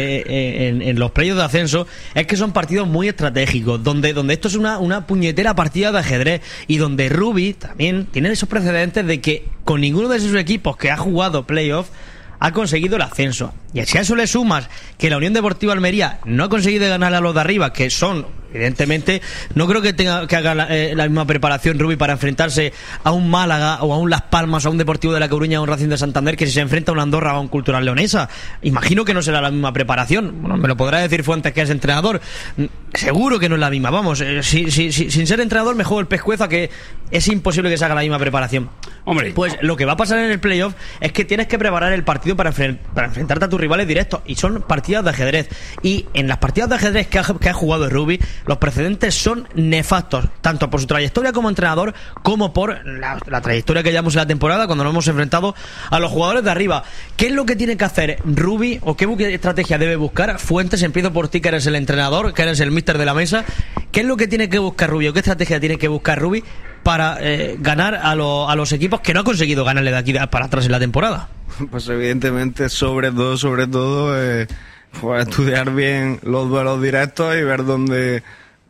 en los playoffs de ascenso es que son partidos muy estratégicos, donde esto es una puñetera partida de ajedrez y donde Rubi también tiene esos precedentes de que con ninguno de sus equipos que ha jugado playoffs ha conseguido el ascenso. Y si a eso le sumas que la Unión Deportiva Almería no ha conseguido ganar a los de arriba, que son, evidentemente, no creo que tenga que haga la misma preparación Rubi para enfrentarse a un Málaga o a un Las Palmas o a un Deportivo de La Coruña o a un Racing de Santander que si se enfrenta a un Andorra o a un Cultural Leonesa. Imagino que no será la misma preparación. Bueno, me lo podrá decir Fuentes, que es entrenador. Seguro que no es la misma. Vamos, sin ser entrenador me juego el pescuezo a que es imposible que se haga la misma preparación. Hombre, pues lo que va a pasar en el playoff es que tienes que preparar el partido para enfrentarte a tus rivales directos, y son partidas de ajedrez, y en las partidas de ajedrez que ha jugado Rubi, los precedentes son nefastos, tanto por su trayectoria como entrenador como por la trayectoria que llevamos en la temporada cuando nos hemos enfrentado a los jugadores de arriba. ¿Qué es lo que tiene que hacer Rubi o qué estrategia debe buscar? Fuentes, empiezo por ti, que eres el entrenador, que eres el míster de la mesa. ¿Qué es lo que tiene que buscar Rubi o qué estrategia tiene que buscar Rubi para ganar a los equipos que no ha conseguido ganarle de aquí para atrás en la temporada? Pues evidentemente sobre todo pues estudiar bien los duelos directos y ver dónde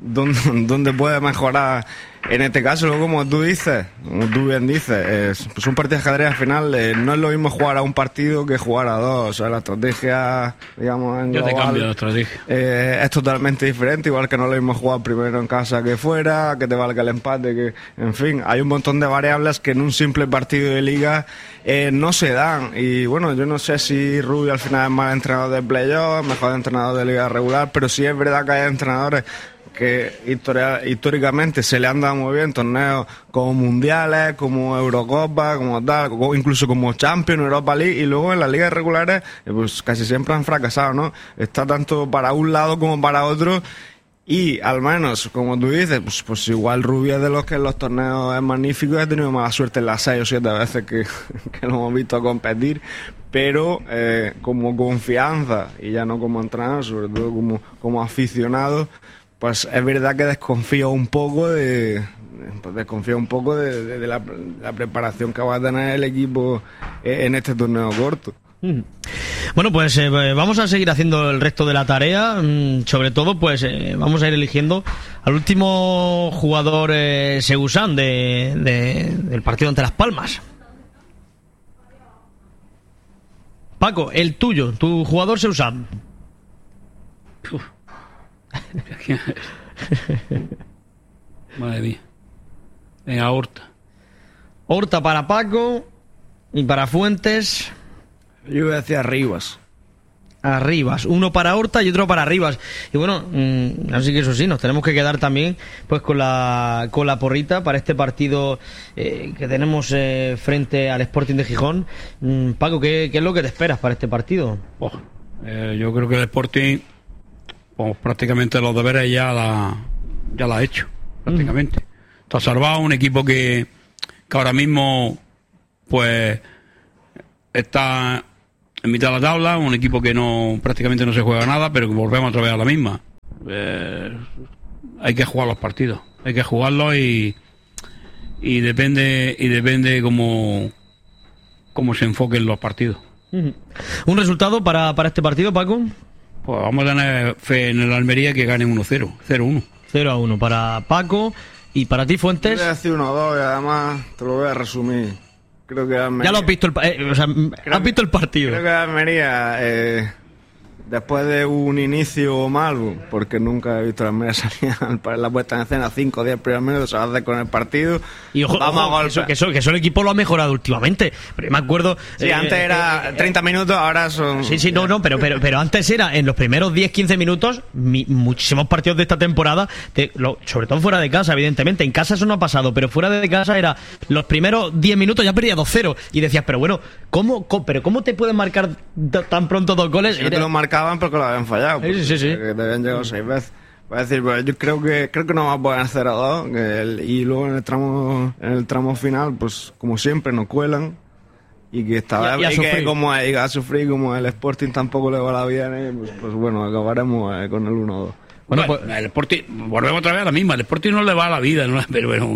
puede mejorar. En este caso, luego, como tú bien dices, pues un partido de ajedrez al final no es lo mismo jugar a un partido que jugar a dos. O sea, la estrategia, digamos, en yo global, te cambio la estrategia. Es totalmente diferente, igual que no es lo mismo jugar primero en casa que fuera, que te valga el empate, que, en fin, hay un montón de variables que en un simple partido de liga no se dan. Y bueno, yo no sé si Rubi al final es más entrenador de playoff, mejor entrenador de liga regular, pero sí es verdad que hay entrenadores que históricamente se le han dado muy bien torneos como mundiales, como Eurocopa, como tal, incluso como Champions, Europa League, y luego en las ligas regulares pues casi siempre han fracasado, ¿no? Está tanto para un lado como para otro. Y al menos, como tú dices, pues igual Rubi es de los que en los torneos es magnífico y ha tenido mala suerte en las 6 o 7 veces que lo hemos visto competir, pero como confianza y ya no como entrenador, sobre todo como aficionado, pues es verdad que desconfío un poco de la preparación que va a tener el equipo en este torneo corto. Bueno, pues vamos a seguir haciendo el resto de la tarea. Sobre todo, pues vamos a ir eligiendo al último jugador Seusán del partido ante Las Palmas. Paco, el tuyo, tu jugador Seusán. Madre mía. Venga, Horta. Horta para Paco y para Fuentes. Yo voy a decir Arribas. Arribas, uno para Horta y otro para Arribas. Y bueno, así que eso sí, nos tenemos que quedar también pues con la porrita para este partido que tenemos frente al Sporting de Gijón. Paco, ¿qué es lo que te esperas para este partido? Yo creo que el Sporting, pues prácticamente los deberes ya la ha hecho, prácticamente. Está salvado, un equipo que ahora mismo pues está en mitad de la tabla, un equipo que prácticamente no se juega nada, pero que volvemos otra vez a la misma. Hay que jugar los partidos, hay que jugarlos y depende cómo se enfoquen los partidos. ¿Un resultado para este partido, Paco? Pues vamos a tener fe en el Almería que gane 1-0, 0-1. 0-1 para Paco. ¿Y para ti, Fuentes? Voy a decir 1-2 y además te lo voy a resumir. Creo que Almería... Ya lo has visto has visto el partido. Creo que Almería, después de un inicio malo, porque nunca he visto a Almería salir para la puesta en escena 5 o 10 primeros minutos, se va a hacer con el partido. Y ojo, que eso el equipo lo ha mejorado últimamente. Pero me acuerdo... Sí, antes era 30 minutos, ahora son... Sí, no, pero antes era en los primeros 10-15 minutos, muchísimos partidos de esta temporada, sobre todo fuera de casa, evidentemente. En casa eso no ha pasado, pero fuera de casa era los primeros 10 minutos ya perdía 2-0. Y decías, pero bueno, ¿cómo te pueden marcar tan pronto 2 goles? Si no te lo marcaban porque lo habían fallado. Sí. Que te habían llegado 6 veces. Voy a decir, pues yo creo que no va a poder 0-2 y luego en el tramo final, pues como siempre nos cuelan y que esta vez que como a sufrir, como el Sporting tampoco le va la vida, pues bueno, acabaremos con el 1-2. Bueno, pues el Sporting, volvemos otra vez a la misma, el Sporting no le va a la vida, ¿no? pero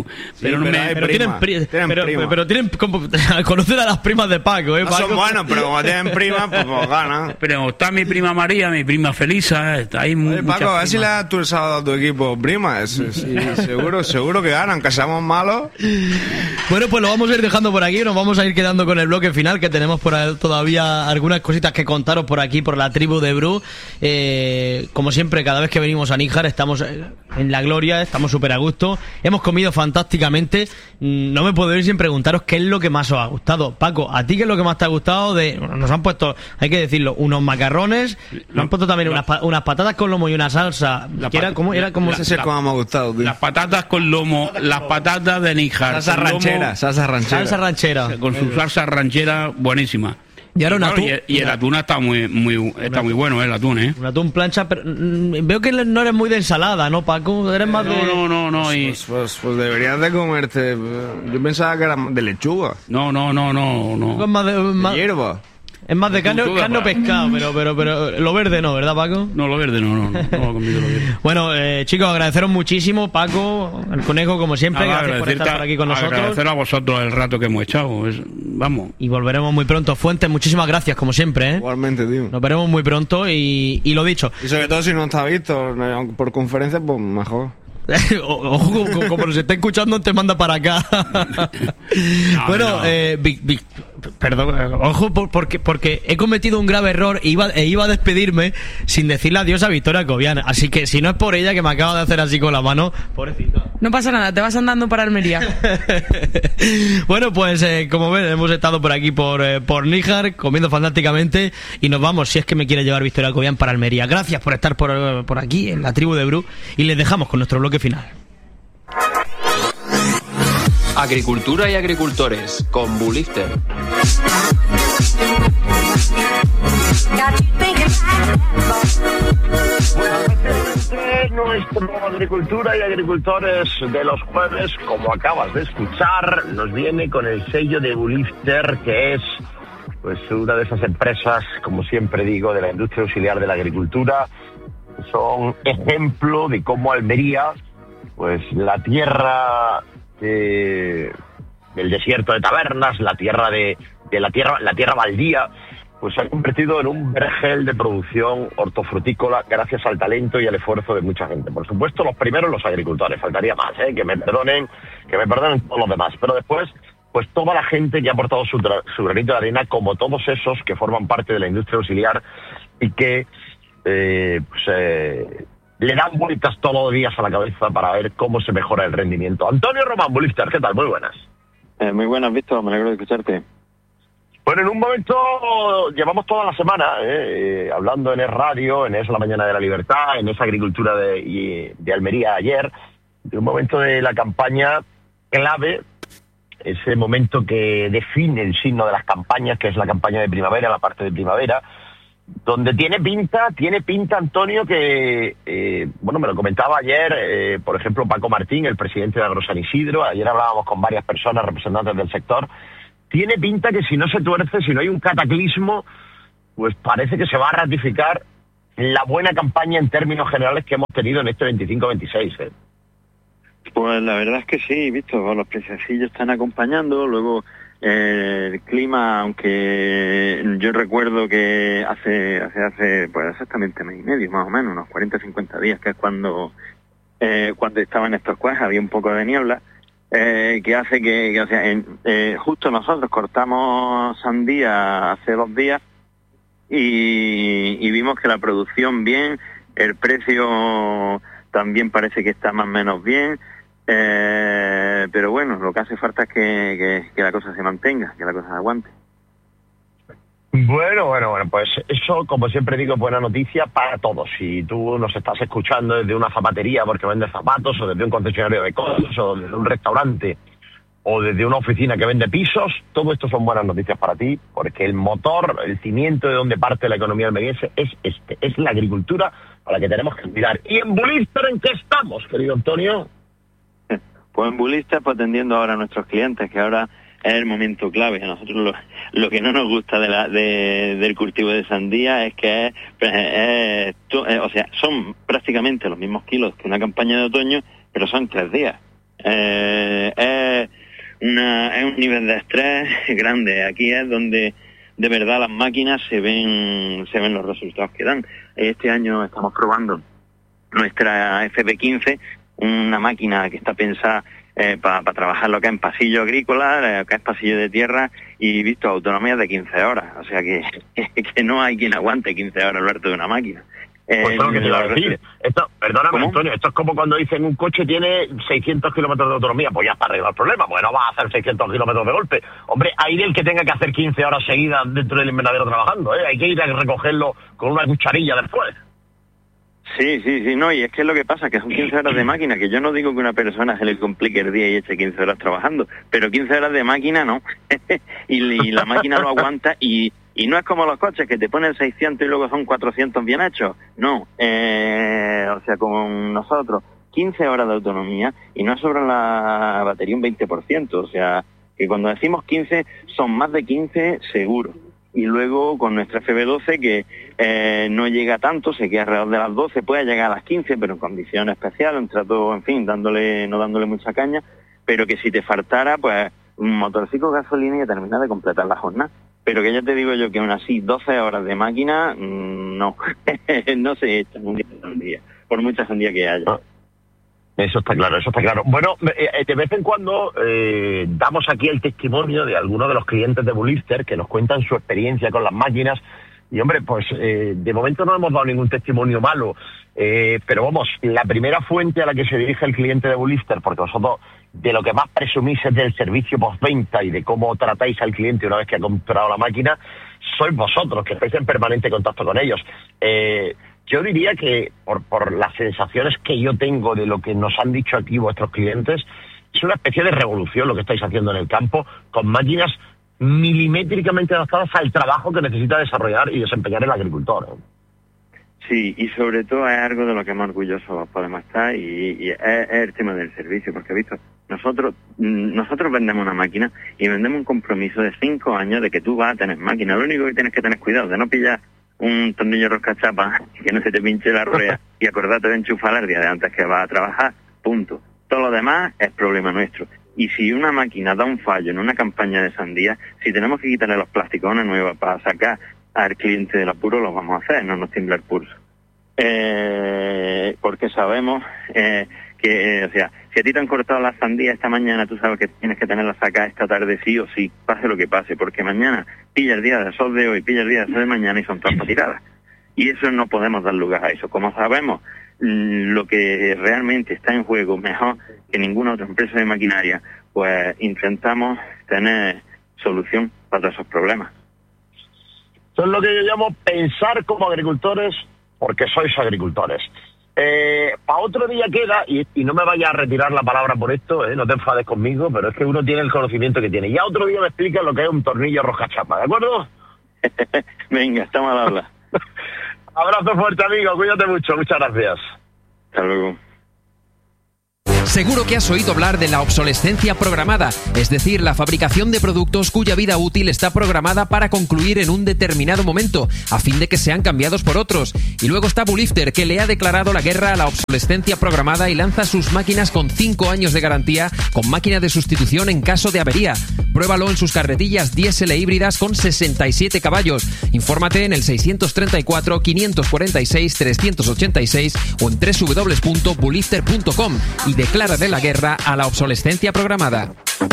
tienen conocen a las primas de Paco, no Paco. Son buenos, pero como tienen primas, pues ganan. Pero está mi prima María, mi prima Felisa, está ahí. Oye, Paco, a ver si le das tú el sábado a tu equipo primas, sí, seguro que ganan, que seamos malos. Bueno, pues lo vamos a ir dejando por aquí, nos vamos a ir quedando con el bloque final, que tenemos por ahí todavía algunas cositas que contaros por aquí, por la tribu de Bru. Como siempre, cada vez que venimos a Níjar estamos en la gloria, estamos súper a gusto, hemos comido fantásticamente. No me puedo ir sin preguntaros qué es lo que más os ha gustado. Paco, ¿a ti qué es lo que más te ha gustado? Nos han puesto, hay que decirlo, unos macarrones, nos han puesto también unas patatas con lomo y una salsa. ¿Cómo me ha gustado, tío. Las patatas con lomo, las patatas de Níjar. Salsa ranchera. Con su salsa ranchera buenísima. Y ahora un atún. Y el atún está muy bueno, el atún, ¿eh? Un atún plancha, pero veo que no eres muy de ensalada, ¿no, Paco? Eres más de... No. Pues deberías de comerte... Yo pensaba que era de lechuga. No. Es más de hierba. Es más de carne o pescado, pero lo verde no, ¿verdad, Paco? No, lo verde no he comido lo verde. Bueno, chicos, agradeceros muchísimo, Paco, el conejo, como siempre, gracias por estar por aquí con nosotros. Agradecer a vosotros el rato que hemos echado, vamos. Y volveremos muy pronto. Fuentes, muchísimas gracias, como siempre, ¿eh? Igualmente, tío. Nos veremos muy pronto y lo dicho. Y sobre todo si no está visto por conferencia, pues mejor. Ojo, como nos está escuchando, te manda para acá. Bueno, perdón, ojo, porque he cometido un grave error e iba a despedirme sin decirle adiós a Victoria Cobian. Así que si no es por ella, que me acaba de hacer así con la mano, pobrecita. No pasa nada, te vas andando para Almería. Bueno, pues como ven, hemos estado por aquí por Níjar, comiendo fantásticamente, y nos vamos, si es que me quiere llevar Victoria Cobian, para Almería. Gracias por estar por aquí en la tribu de Bru, y les dejamos con nuestro bloque final. Agricultura y agricultores con Bulifter. Nuestro Agricultura y Agricultores de los jueves, como acabas de escuchar, nos viene con el sello de Bulifter, que es pues una de esas empresas, como siempre digo, de la industria auxiliar de la agricultura. Son ejemplo de cómo Almería, pues la tierra del desierto de Tabernas, la tierra baldía, pues se ha convertido en un vergel de producción hortofrutícola gracias al talento y al esfuerzo de mucha gente. Por supuesto, los primeros los agricultores, faltaría más, que me perdonen todos los demás, pero después, pues toda la gente que ha aportado su granito de arena, como todos esos que forman parte de la industria auxiliar y que le dan vueltas todos los días a la cabeza para ver cómo se mejora el rendimiento. Antonio Román, Bulifter, ¿qué tal? Muy buenas. Muy buenas, Víctor, me alegro de escucharte. Bueno, en un momento, llevamos toda la semana hablando en Es Radio, en Es La Mañana de la Libertad, en Es Agricultura de Almería ayer, de un momento de la campaña clave, ese momento que define el signo de las campañas, que es la campaña de primavera, la parte de primavera, donde tiene pinta, Antonio, que, bueno, me lo comentaba ayer, por ejemplo, Paco Martín, el presidente de AgroSan Isidro, ayer hablábamos con varias personas, representantes del sector. Tiene pinta que si no se tuerce, si no hay un cataclismo, pues parece que se va a ratificar la buena campaña en términos generales que hemos tenido en este 25-26. Pues la verdad es que sí, Víctor, los preciocillos están acompañando, luego el clima, aunque yo recuerdo que hace pues exactamente mes y medio, más o menos, unos 40-50 días, que es cuando estaban estos cuajes, había un poco de niebla, que hace que o sea, justo nosotros cortamos sandía hace 2 días y vimos que la producción bien, el precio también parece que está más o menos bien, pero bueno, lo que hace falta es que la cosa se mantenga, que la cosa se aguante. Bueno, pues eso, como siempre digo, es buena noticia para todos. Si tú nos estás escuchando desde una zapatería porque vendes zapatos, o desde un concesionario de coches, o desde un restaurante, o desde una oficina que vende pisos, todo esto son buenas noticias para ti, porque el motor, el cimiento de donde parte la economía almeriense es la agricultura, a la que tenemos que mirar. ¿Y en Bulifter en qué estamos, querido Antonio? Pues en Bulifter, pues atendiendo ahora a nuestros clientes, que ahora es el momento clave. A nosotros lo que no nos gusta del cultivo de sandía es que o sea, son prácticamente los mismos kilos que una campaña de otoño, pero son 3 días. Es un nivel de estrés grande. Aquí es donde de verdad las máquinas se ven los resultados que dan. Este año estamos probando nuestra FB15, una máquina que está pensada para trabajar lo que es en pasillo agrícola, lo que es pasillo de tierra, y visto autonomías de 15 horas. O sea que no hay quien aguante 15 horas al harto de una máquina. Pues lo que te iba a decir. Perdóname, ¿cómo? Antonio, esto es como cuando dicen un coche tiene 600 kilómetros de autonomía, pues ya está arreglado el problema, pues no va a hacer 600 kilómetros de golpe. Hombre, hay del que tenga que hacer 15 horas seguidas dentro del invernadero trabajando, hay que ir a recogerlo con una cucharilla después. Sí, no, y es que lo que pasa, que son 15 horas de máquina, que yo no digo que una persona se le complique el día y eche 15 horas trabajando, pero 15 horas de máquina no, y la máquina lo aguanta, y no es como los coches, que te ponen 600 y luego son 400 bien hechos, no, o sea, con nosotros, 15 horas de autonomía, y no sobra la batería un 20%, o sea, que cuando decimos 15, son más de 15 seguro. Y luego con nuestra FB12 que no llega tanto, se queda alrededor de las 12, puede llegar a las 15, pero en condiciones especiales, un trato, en fin, no dándole mucha caña, pero que si te faltara, pues un motorcito gasolina y termina de completar la jornada. Pero que ya te digo yo que aún así 12 horas de máquina, no se echan un día, por mucha sandía que haya. Eso está claro. Bueno, de vez en cuando damos aquí el testimonio de algunos de los clientes de Bulifter que nos cuentan su experiencia con las máquinas. Y hombre, pues de momento no hemos dado ningún testimonio malo, pero vamos, la primera fuente a la que se dirige el cliente de Bulifter, porque vosotros de lo que más presumís es del servicio postventa y de cómo tratáis al cliente una vez que ha comprado la máquina, sois vosotros, que estáis en permanente contacto con ellos. Yo diría que, por las sensaciones que yo tengo de lo que nos han dicho aquí vuestros clientes, es una especie de revolución lo que estáis haciendo en el campo, con máquinas milimétricamente adaptadas al trabajo que necesita desarrollar y desempeñar el agricultor. Sí, y sobre todo es algo de lo que más orgullosos podemos estar, y es el tema del servicio, porque visto, nosotros vendemos una máquina y vendemos un compromiso de 5 años de que tú vas a tener máquina. Lo único que tienes que tener cuidado de no pillar un tornillo roscachapa, que no se te pinche la rueda, y acordate de enchufarla el día de antes que vas a trabajar, punto. Todo lo demás es problema nuestro. Y si una máquina da un fallo en una campaña de sandía, si tenemos que quitarle los plásticos a una nueva para sacar al cliente del apuro, lo vamos a hacer, no nos tiembla el pulso. Porque sabemos que, o sea, si a ti te han cortado la sandía esta mañana, tú sabes que tienes que tenerla sacada esta tarde sí o sí, pase lo que pase, porque mañana pilla el día del sol de hoy, pilla el día del sol de mañana y son todas tiradas. y eso no podemos dar lugar a eso. Como sabemos lo que realmente está en juego mejor que ninguna otra empresa de maquinaria, pues intentamos tener solución para esos problemas. Eso es lo que yo llamo pensar como agricultores, porque sois agricultores. Para otro día queda, y no me vayas a retirar la palabra por esto, no te enfades conmigo, pero es que uno tiene el conocimiento que tiene. Ya otro día me explicas lo que es un tornillo roscachapa, ¿de acuerdo? Venga, estamos al habla. Abrazo fuerte, amigo, cuídate mucho, muchas gracias. Hasta luego. Seguro que has oído hablar de la obsolescencia programada, es decir, la fabricación de productos cuya vida útil está programada para concluir en un determinado momento, a fin de que sean cambiados por otros. Y luego está Bulifter, que le ha declarado la guerra a la obsolescencia programada y lanza sus máquinas con 5 años de garantía, con máquina de sustitución en caso de avería. Pruébalo en sus carretillas diésel e híbridas con 67 caballos. Infórmate en el 634 546 386 o en www.bulifter.com y declara de la guerra a la obsolescencia programada.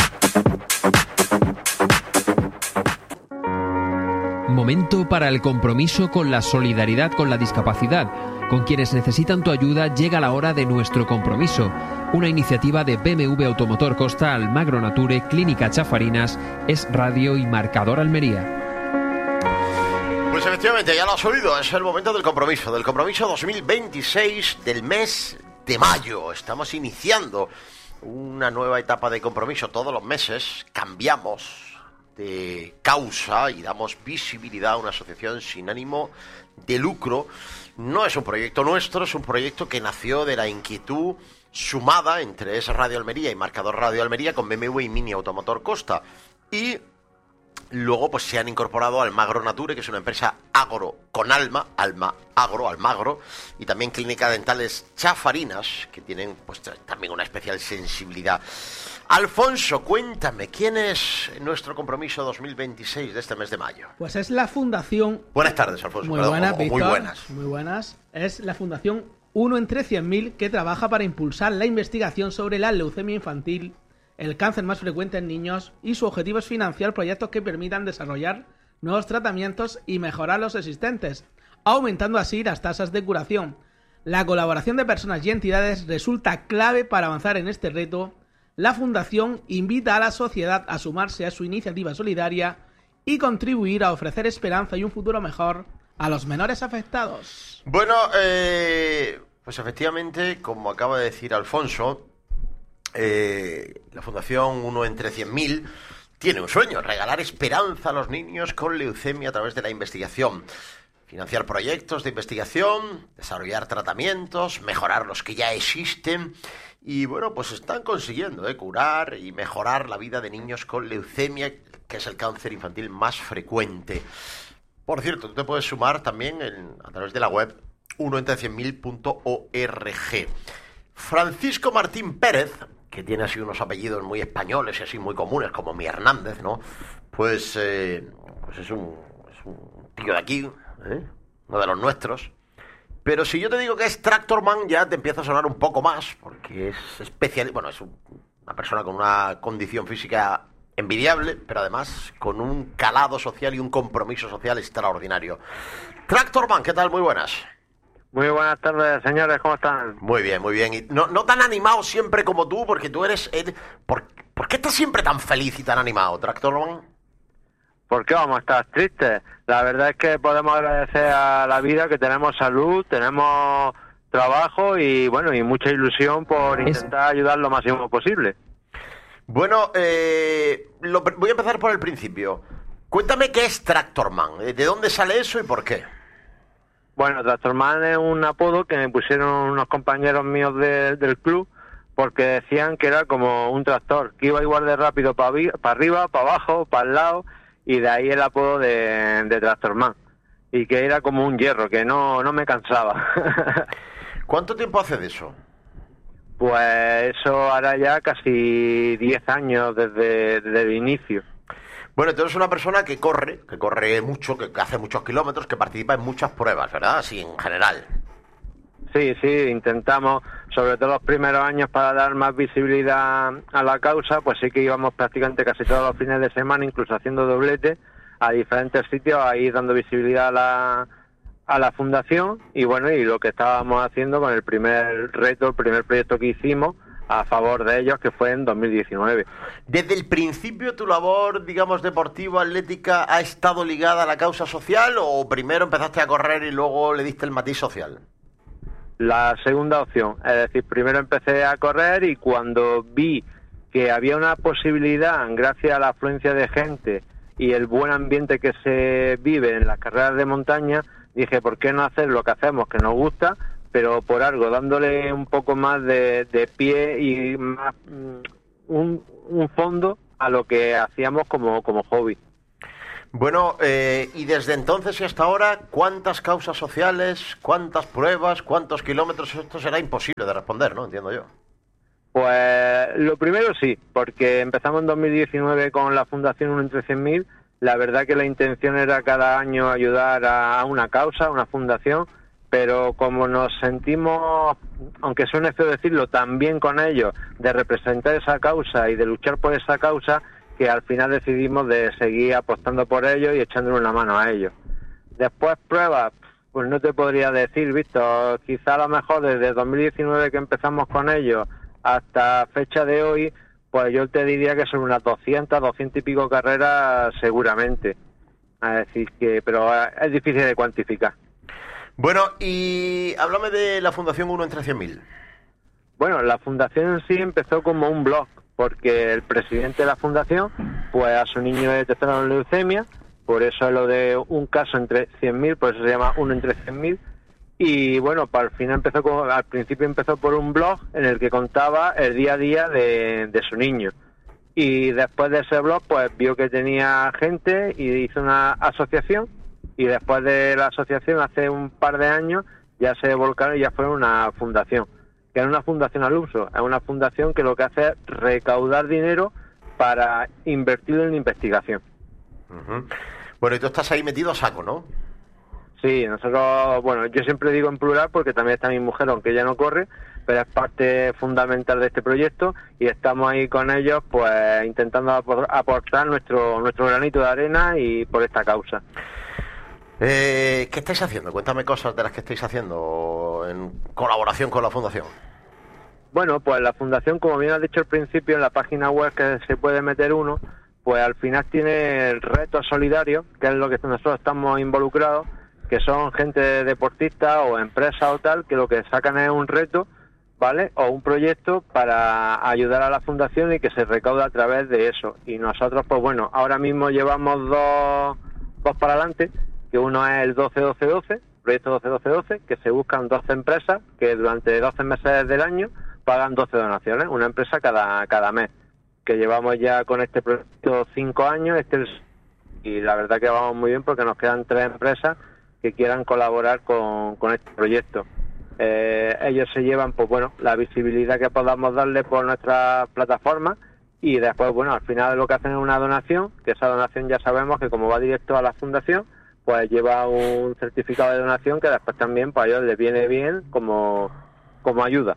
Momento para el compromiso con la solidaridad con la discapacidad. Con quienes necesitan tu ayuda llega la hora de nuestro compromiso. Una iniciativa de BMW Automotor Costa, Almagro Nature, Clínica Chafarinas, Es Radio y Marcador Almería. Pues efectivamente, ya lo has oído, es el momento del compromiso 2026 del mes de mayo. Estamos iniciando una nueva etapa de compromiso. Todos los meses cambiamos de causa y damos visibilidad a una asociación sin ánimo de lucro. No es un proyecto nuestro, es un proyecto que nació de la inquietud sumada entre Es Radio Almería y Marcador Radio Almería con BMW y Mini Automotor Costa. Y luego pues se han incorporado Almagro Nature, que es una empresa agro con alma agro, Almagro, y también Clínica Dentales Chafarinas, que tienen pues también una especial sensibilidad. Alfonso, cuéntame, ¿quién es nuestro compromiso 2026 de este mes de mayo? Pues es la Fundación... Buenas tardes, Alfonso. Muy buenas, Víctor. Muy buenas. Es la Fundación 1 entre 100.000 que trabaja para impulsar la investigación sobre la leucemia infantil, el cáncer más frecuente en niños, y su objetivo es financiar proyectos que permitan desarrollar nuevos tratamientos y mejorar los existentes, aumentando así las tasas de curación. La colaboración de personas y entidades resulta clave para avanzar en este reto. La Fundación invita a la sociedad a sumarse a su iniciativa solidaria y contribuir a ofrecer esperanza y un futuro mejor a los menores afectados. Bueno, pues efectivamente, como acaba de decir Alfonso, la Fundación 1 entre 100.000 tiene un sueño: regalar esperanza a los niños con leucemia a través de la investigación, financiar proyectos de investigación, desarrollar tratamientos, mejorar los que ya existen. Y bueno, pues están consiguiendo curar y mejorar la vida de niños con leucemia, que es el cáncer infantil más frecuente. Por cierto, tú te puedes sumar también a través de la web 1entre100.000.org. Francisco Martín Pérez, que tiene así unos apellidos muy españoles y así muy comunes, como mi Hernández, ¿no? Pues es un tío de aquí, uno de los nuestros. Pero si yo te digo que es Tractorman, ya te empieza a sonar un poco más, porque es especial. Bueno, es una persona con una condición física envidiable, pero además con un calado social y un compromiso social extraordinario. Tractorman, ¿qué tal? Muy buenas. Muy buenas tardes, señores, ¿cómo están? Muy bien, muy bien. Y no tan animado siempre como tú, porque tú eres... ¿Por qué estás siempre tan feliz y tan animado, Tractorman? ¿Por qué vamos a estar tristes? La verdad es que podemos agradecer a la vida que tenemos salud, tenemos trabajo y bueno, y mucha ilusión por intentar ayudar lo máximo posible. Bueno, voy a empezar por el principio. Cuéntame qué es Tractorman, ¿de dónde sale eso y por qué? Bueno, Tractorman es un apodo que me pusieron unos compañeros míos del club, porque decían que era como un tractor, que iba igual de rápido para arriba, para abajo, para el lado, y de ahí el apodo de Tractorman. Y que era como un hierro, que no me cansaba. ¿Cuánto tiempo hace de eso? Pues eso hará ya casi 10 años desde el inicio. Bueno, tú eres una persona que corre mucho, que hace muchos kilómetros, que participa en muchas pruebas, ¿verdad? Así en general. Sí, intentamos, sobre todo los primeros años, para dar más visibilidad a la causa, pues sí que íbamos prácticamente casi todos los fines de semana, incluso haciendo doblete, a diferentes sitios, ahí dando visibilidad a la fundación y bueno, y lo que estábamos haciendo con el primer reto, el primer proyecto que hicimos a favor de ellos, que fue en 2019. ¿Desde el principio tu labor, digamos, deportiva, atlética, ha estado ligada a la causa social o primero empezaste a correr y luego le diste el matiz social? La segunda opción, es decir, primero empecé a correr y cuando vi que había una posibilidad, gracias a la afluencia de gente y el buen ambiente que se vive en las carreras de montaña, dije, ¿por qué no hacer lo que hacemos, que nos gusta, pero por algo, dándole un poco más de pie y más un fondo a lo que hacíamos como hobby? Bueno, y desde entonces y hasta ahora, ¿cuántas causas sociales, cuántas pruebas, cuántos kilómetros? Esto será imposible de responder, ¿no? Entiendo yo. Pues lo primero sí, porque empezamos en 2019 con la Fundación 1 entre 100.000. La verdad que la intención era cada año ayudar a una causa, a una fundación, pero como nos sentimos, aunque suene feo decirlo, tan bien con ellos, de representar esa causa y de luchar por esa causa, que al final decidimos de seguir apostando por ellos y echándole una mano a ellos. Después pruebas, pues no te podría decir, Víctor, quizá a lo mejor desde 2019 que empezamos con ellos hasta fecha de hoy, pues yo te diría que son unas 200 y pico carreras seguramente. Es decir, pero es difícil de cuantificar. Bueno, y háblame de la Fundación 1 entre 100.000. Bueno, la fundación en sí empezó como un blog, porque el presidente de la fundación, pues a su niño le detectaron leucemia, por eso es lo de un caso entre 100.000, por eso se llama 1 entre 100.000. Y bueno, al final al principio empezó por un blog en el que contaba el día a día de su niño. Y después de ese blog, pues vio que tenía gente y hizo una asociación. Y después de la asociación, hace un par de años, ya se volcaron y ya fue una fundación. Que es una fundación al uso. Es una fundación que lo que hace es recaudar dinero para invertirlo en investigación. Uh-huh. Bueno, y tú estás ahí metido a saco, ¿no? Sí, nosotros, bueno, yo siempre digo en plural porque también está mi mujer, aunque ella no corre, pero es parte fundamental de este proyecto y estamos ahí con ellos, pues intentando aportar nuestro granito de arena y por esta causa. ¿Qué estáis haciendo? Cuéntame cosas de las que estáis haciendo en colaboración con la Fundación. Bueno, pues la Fundación, como bien has dicho al principio, en la página web que se puede meter uno, pues al final tiene el reto solidario, que es lo que nosotros estamos involucrados, que son gente deportista o empresa o tal, que lo que sacan es un reto, ¿vale? O un proyecto para ayudar a la fundación y que se recauda a través de eso. Y nosotros, pues bueno, ahora mismo llevamos dos para adelante, que uno es el 12-12-12, proyecto 12-12-12, que se buscan 12 empresas que durante 12 meses del año pagan 12 donaciones, una empresa cada mes, que llevamos ya con este proyecto 5 años, y la verdad que vamos muy bien porque nos quedan 3 empresas que quieran colaborar con este proyecto. Ellos se llevan, pues bueno, la visibilidad que podamos darle por nuestra plataforma y después, bueno, al final lo que hacen es una donación, que esa donación ya sabemos que como va directo a la fundación, pues lleva un certificado de donación que después también pues a ellos les viene bien como ayuda.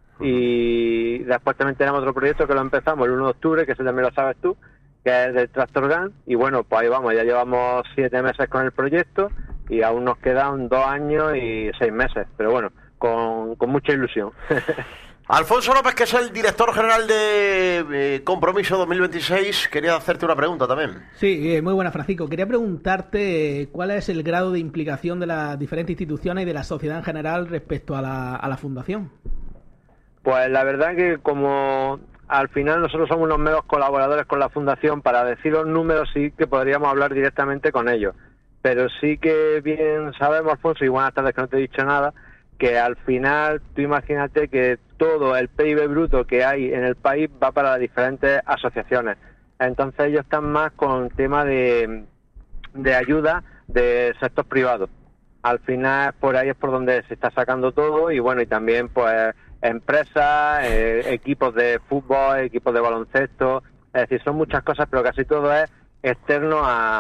Y después también tenemos otro proyecto que lo empezamos el 1 de octubre, que ese también lo sabes tú, que es del Tractor Gun, y bueno, pues ahí vamos, ya llevamos 7 meses con el proyecto y aún nos quedan 2 años y 6 meses, pero bueno, con mucha ilusión. Alfonso López, que es el director general de Compromiso 2026, quería hacerte una pregunta también. Sí, muy buena, Francisco. Quería preguntarte cuál es el grado de implicación de las diferentes instituciones y de la sociedad en general respecto a la fundación. Pues la verdad que como al final nosotros somos unos meros colaboradores con la fundación, para decir los números sí que podríamos hablar directamente con ellos. Pero sí que bien sabemos, Alfonso, y buenas tardes que no te he dicho nada, que al final tú imagínate que todo el PIB bruto que hay en el país va para las diferentes asociaciones. Entonces ellos están más con tema de ayuda de sector privado. Al final por ahí es por donde se está sacando todo y bueno, y también pues empresas, equipos de fútbol, equipos de baloncesto, es decir, son muchas cosas, pero casi todo es externo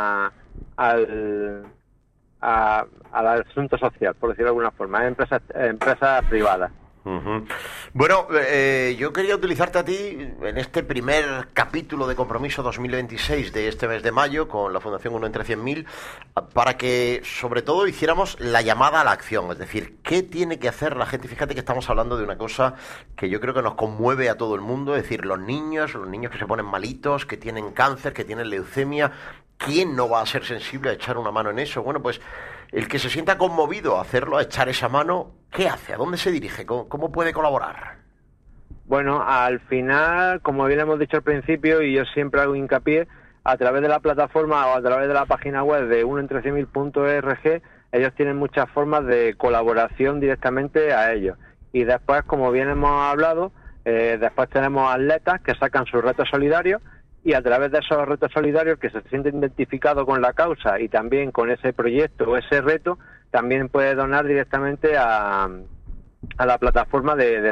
al asunto social, por decirlo de alguna forma, empresas privadas. Bueno, yo quería utilizarte a ti en este primer capítulo de Compromiso 2026 de este mes de mayo con la Fundación 1 entre 100.000 para que sobre todo hiciéramos la llamada a la acción, es decir, ¿qué tiene que hacer la gente? Fíjate que estamos hablando de una cosa que yo creo que nos conmueve a todo el mundo, es decir, los niños que se ponen malitos, que tienen cáncer, que tienen leucemia, ¿quién no va a ser sensible a echar una mano en eso? Bueno, pues el que se sienta conmovido a hacerlo, a echar esa mano, ¿qué hace? ¿A dónde se dirige? ¿Cómo puede colaborar? Bueno, al final, como bien hemos dicho al principio, y yo siempre hago hincapié, a través de la plataforma o a través de la página web de 1entre100.000.org, ellos tienen muchas formas de colaboración directamente a ellos. Y después, como bien hemos hablado, después tenemos atletas que sacan sus retos solidarios, y a través de esos retos solidarios que se sienten identificados con la causa y también con ese proyecto o ese reto, también puede donar directamente a la plataforma de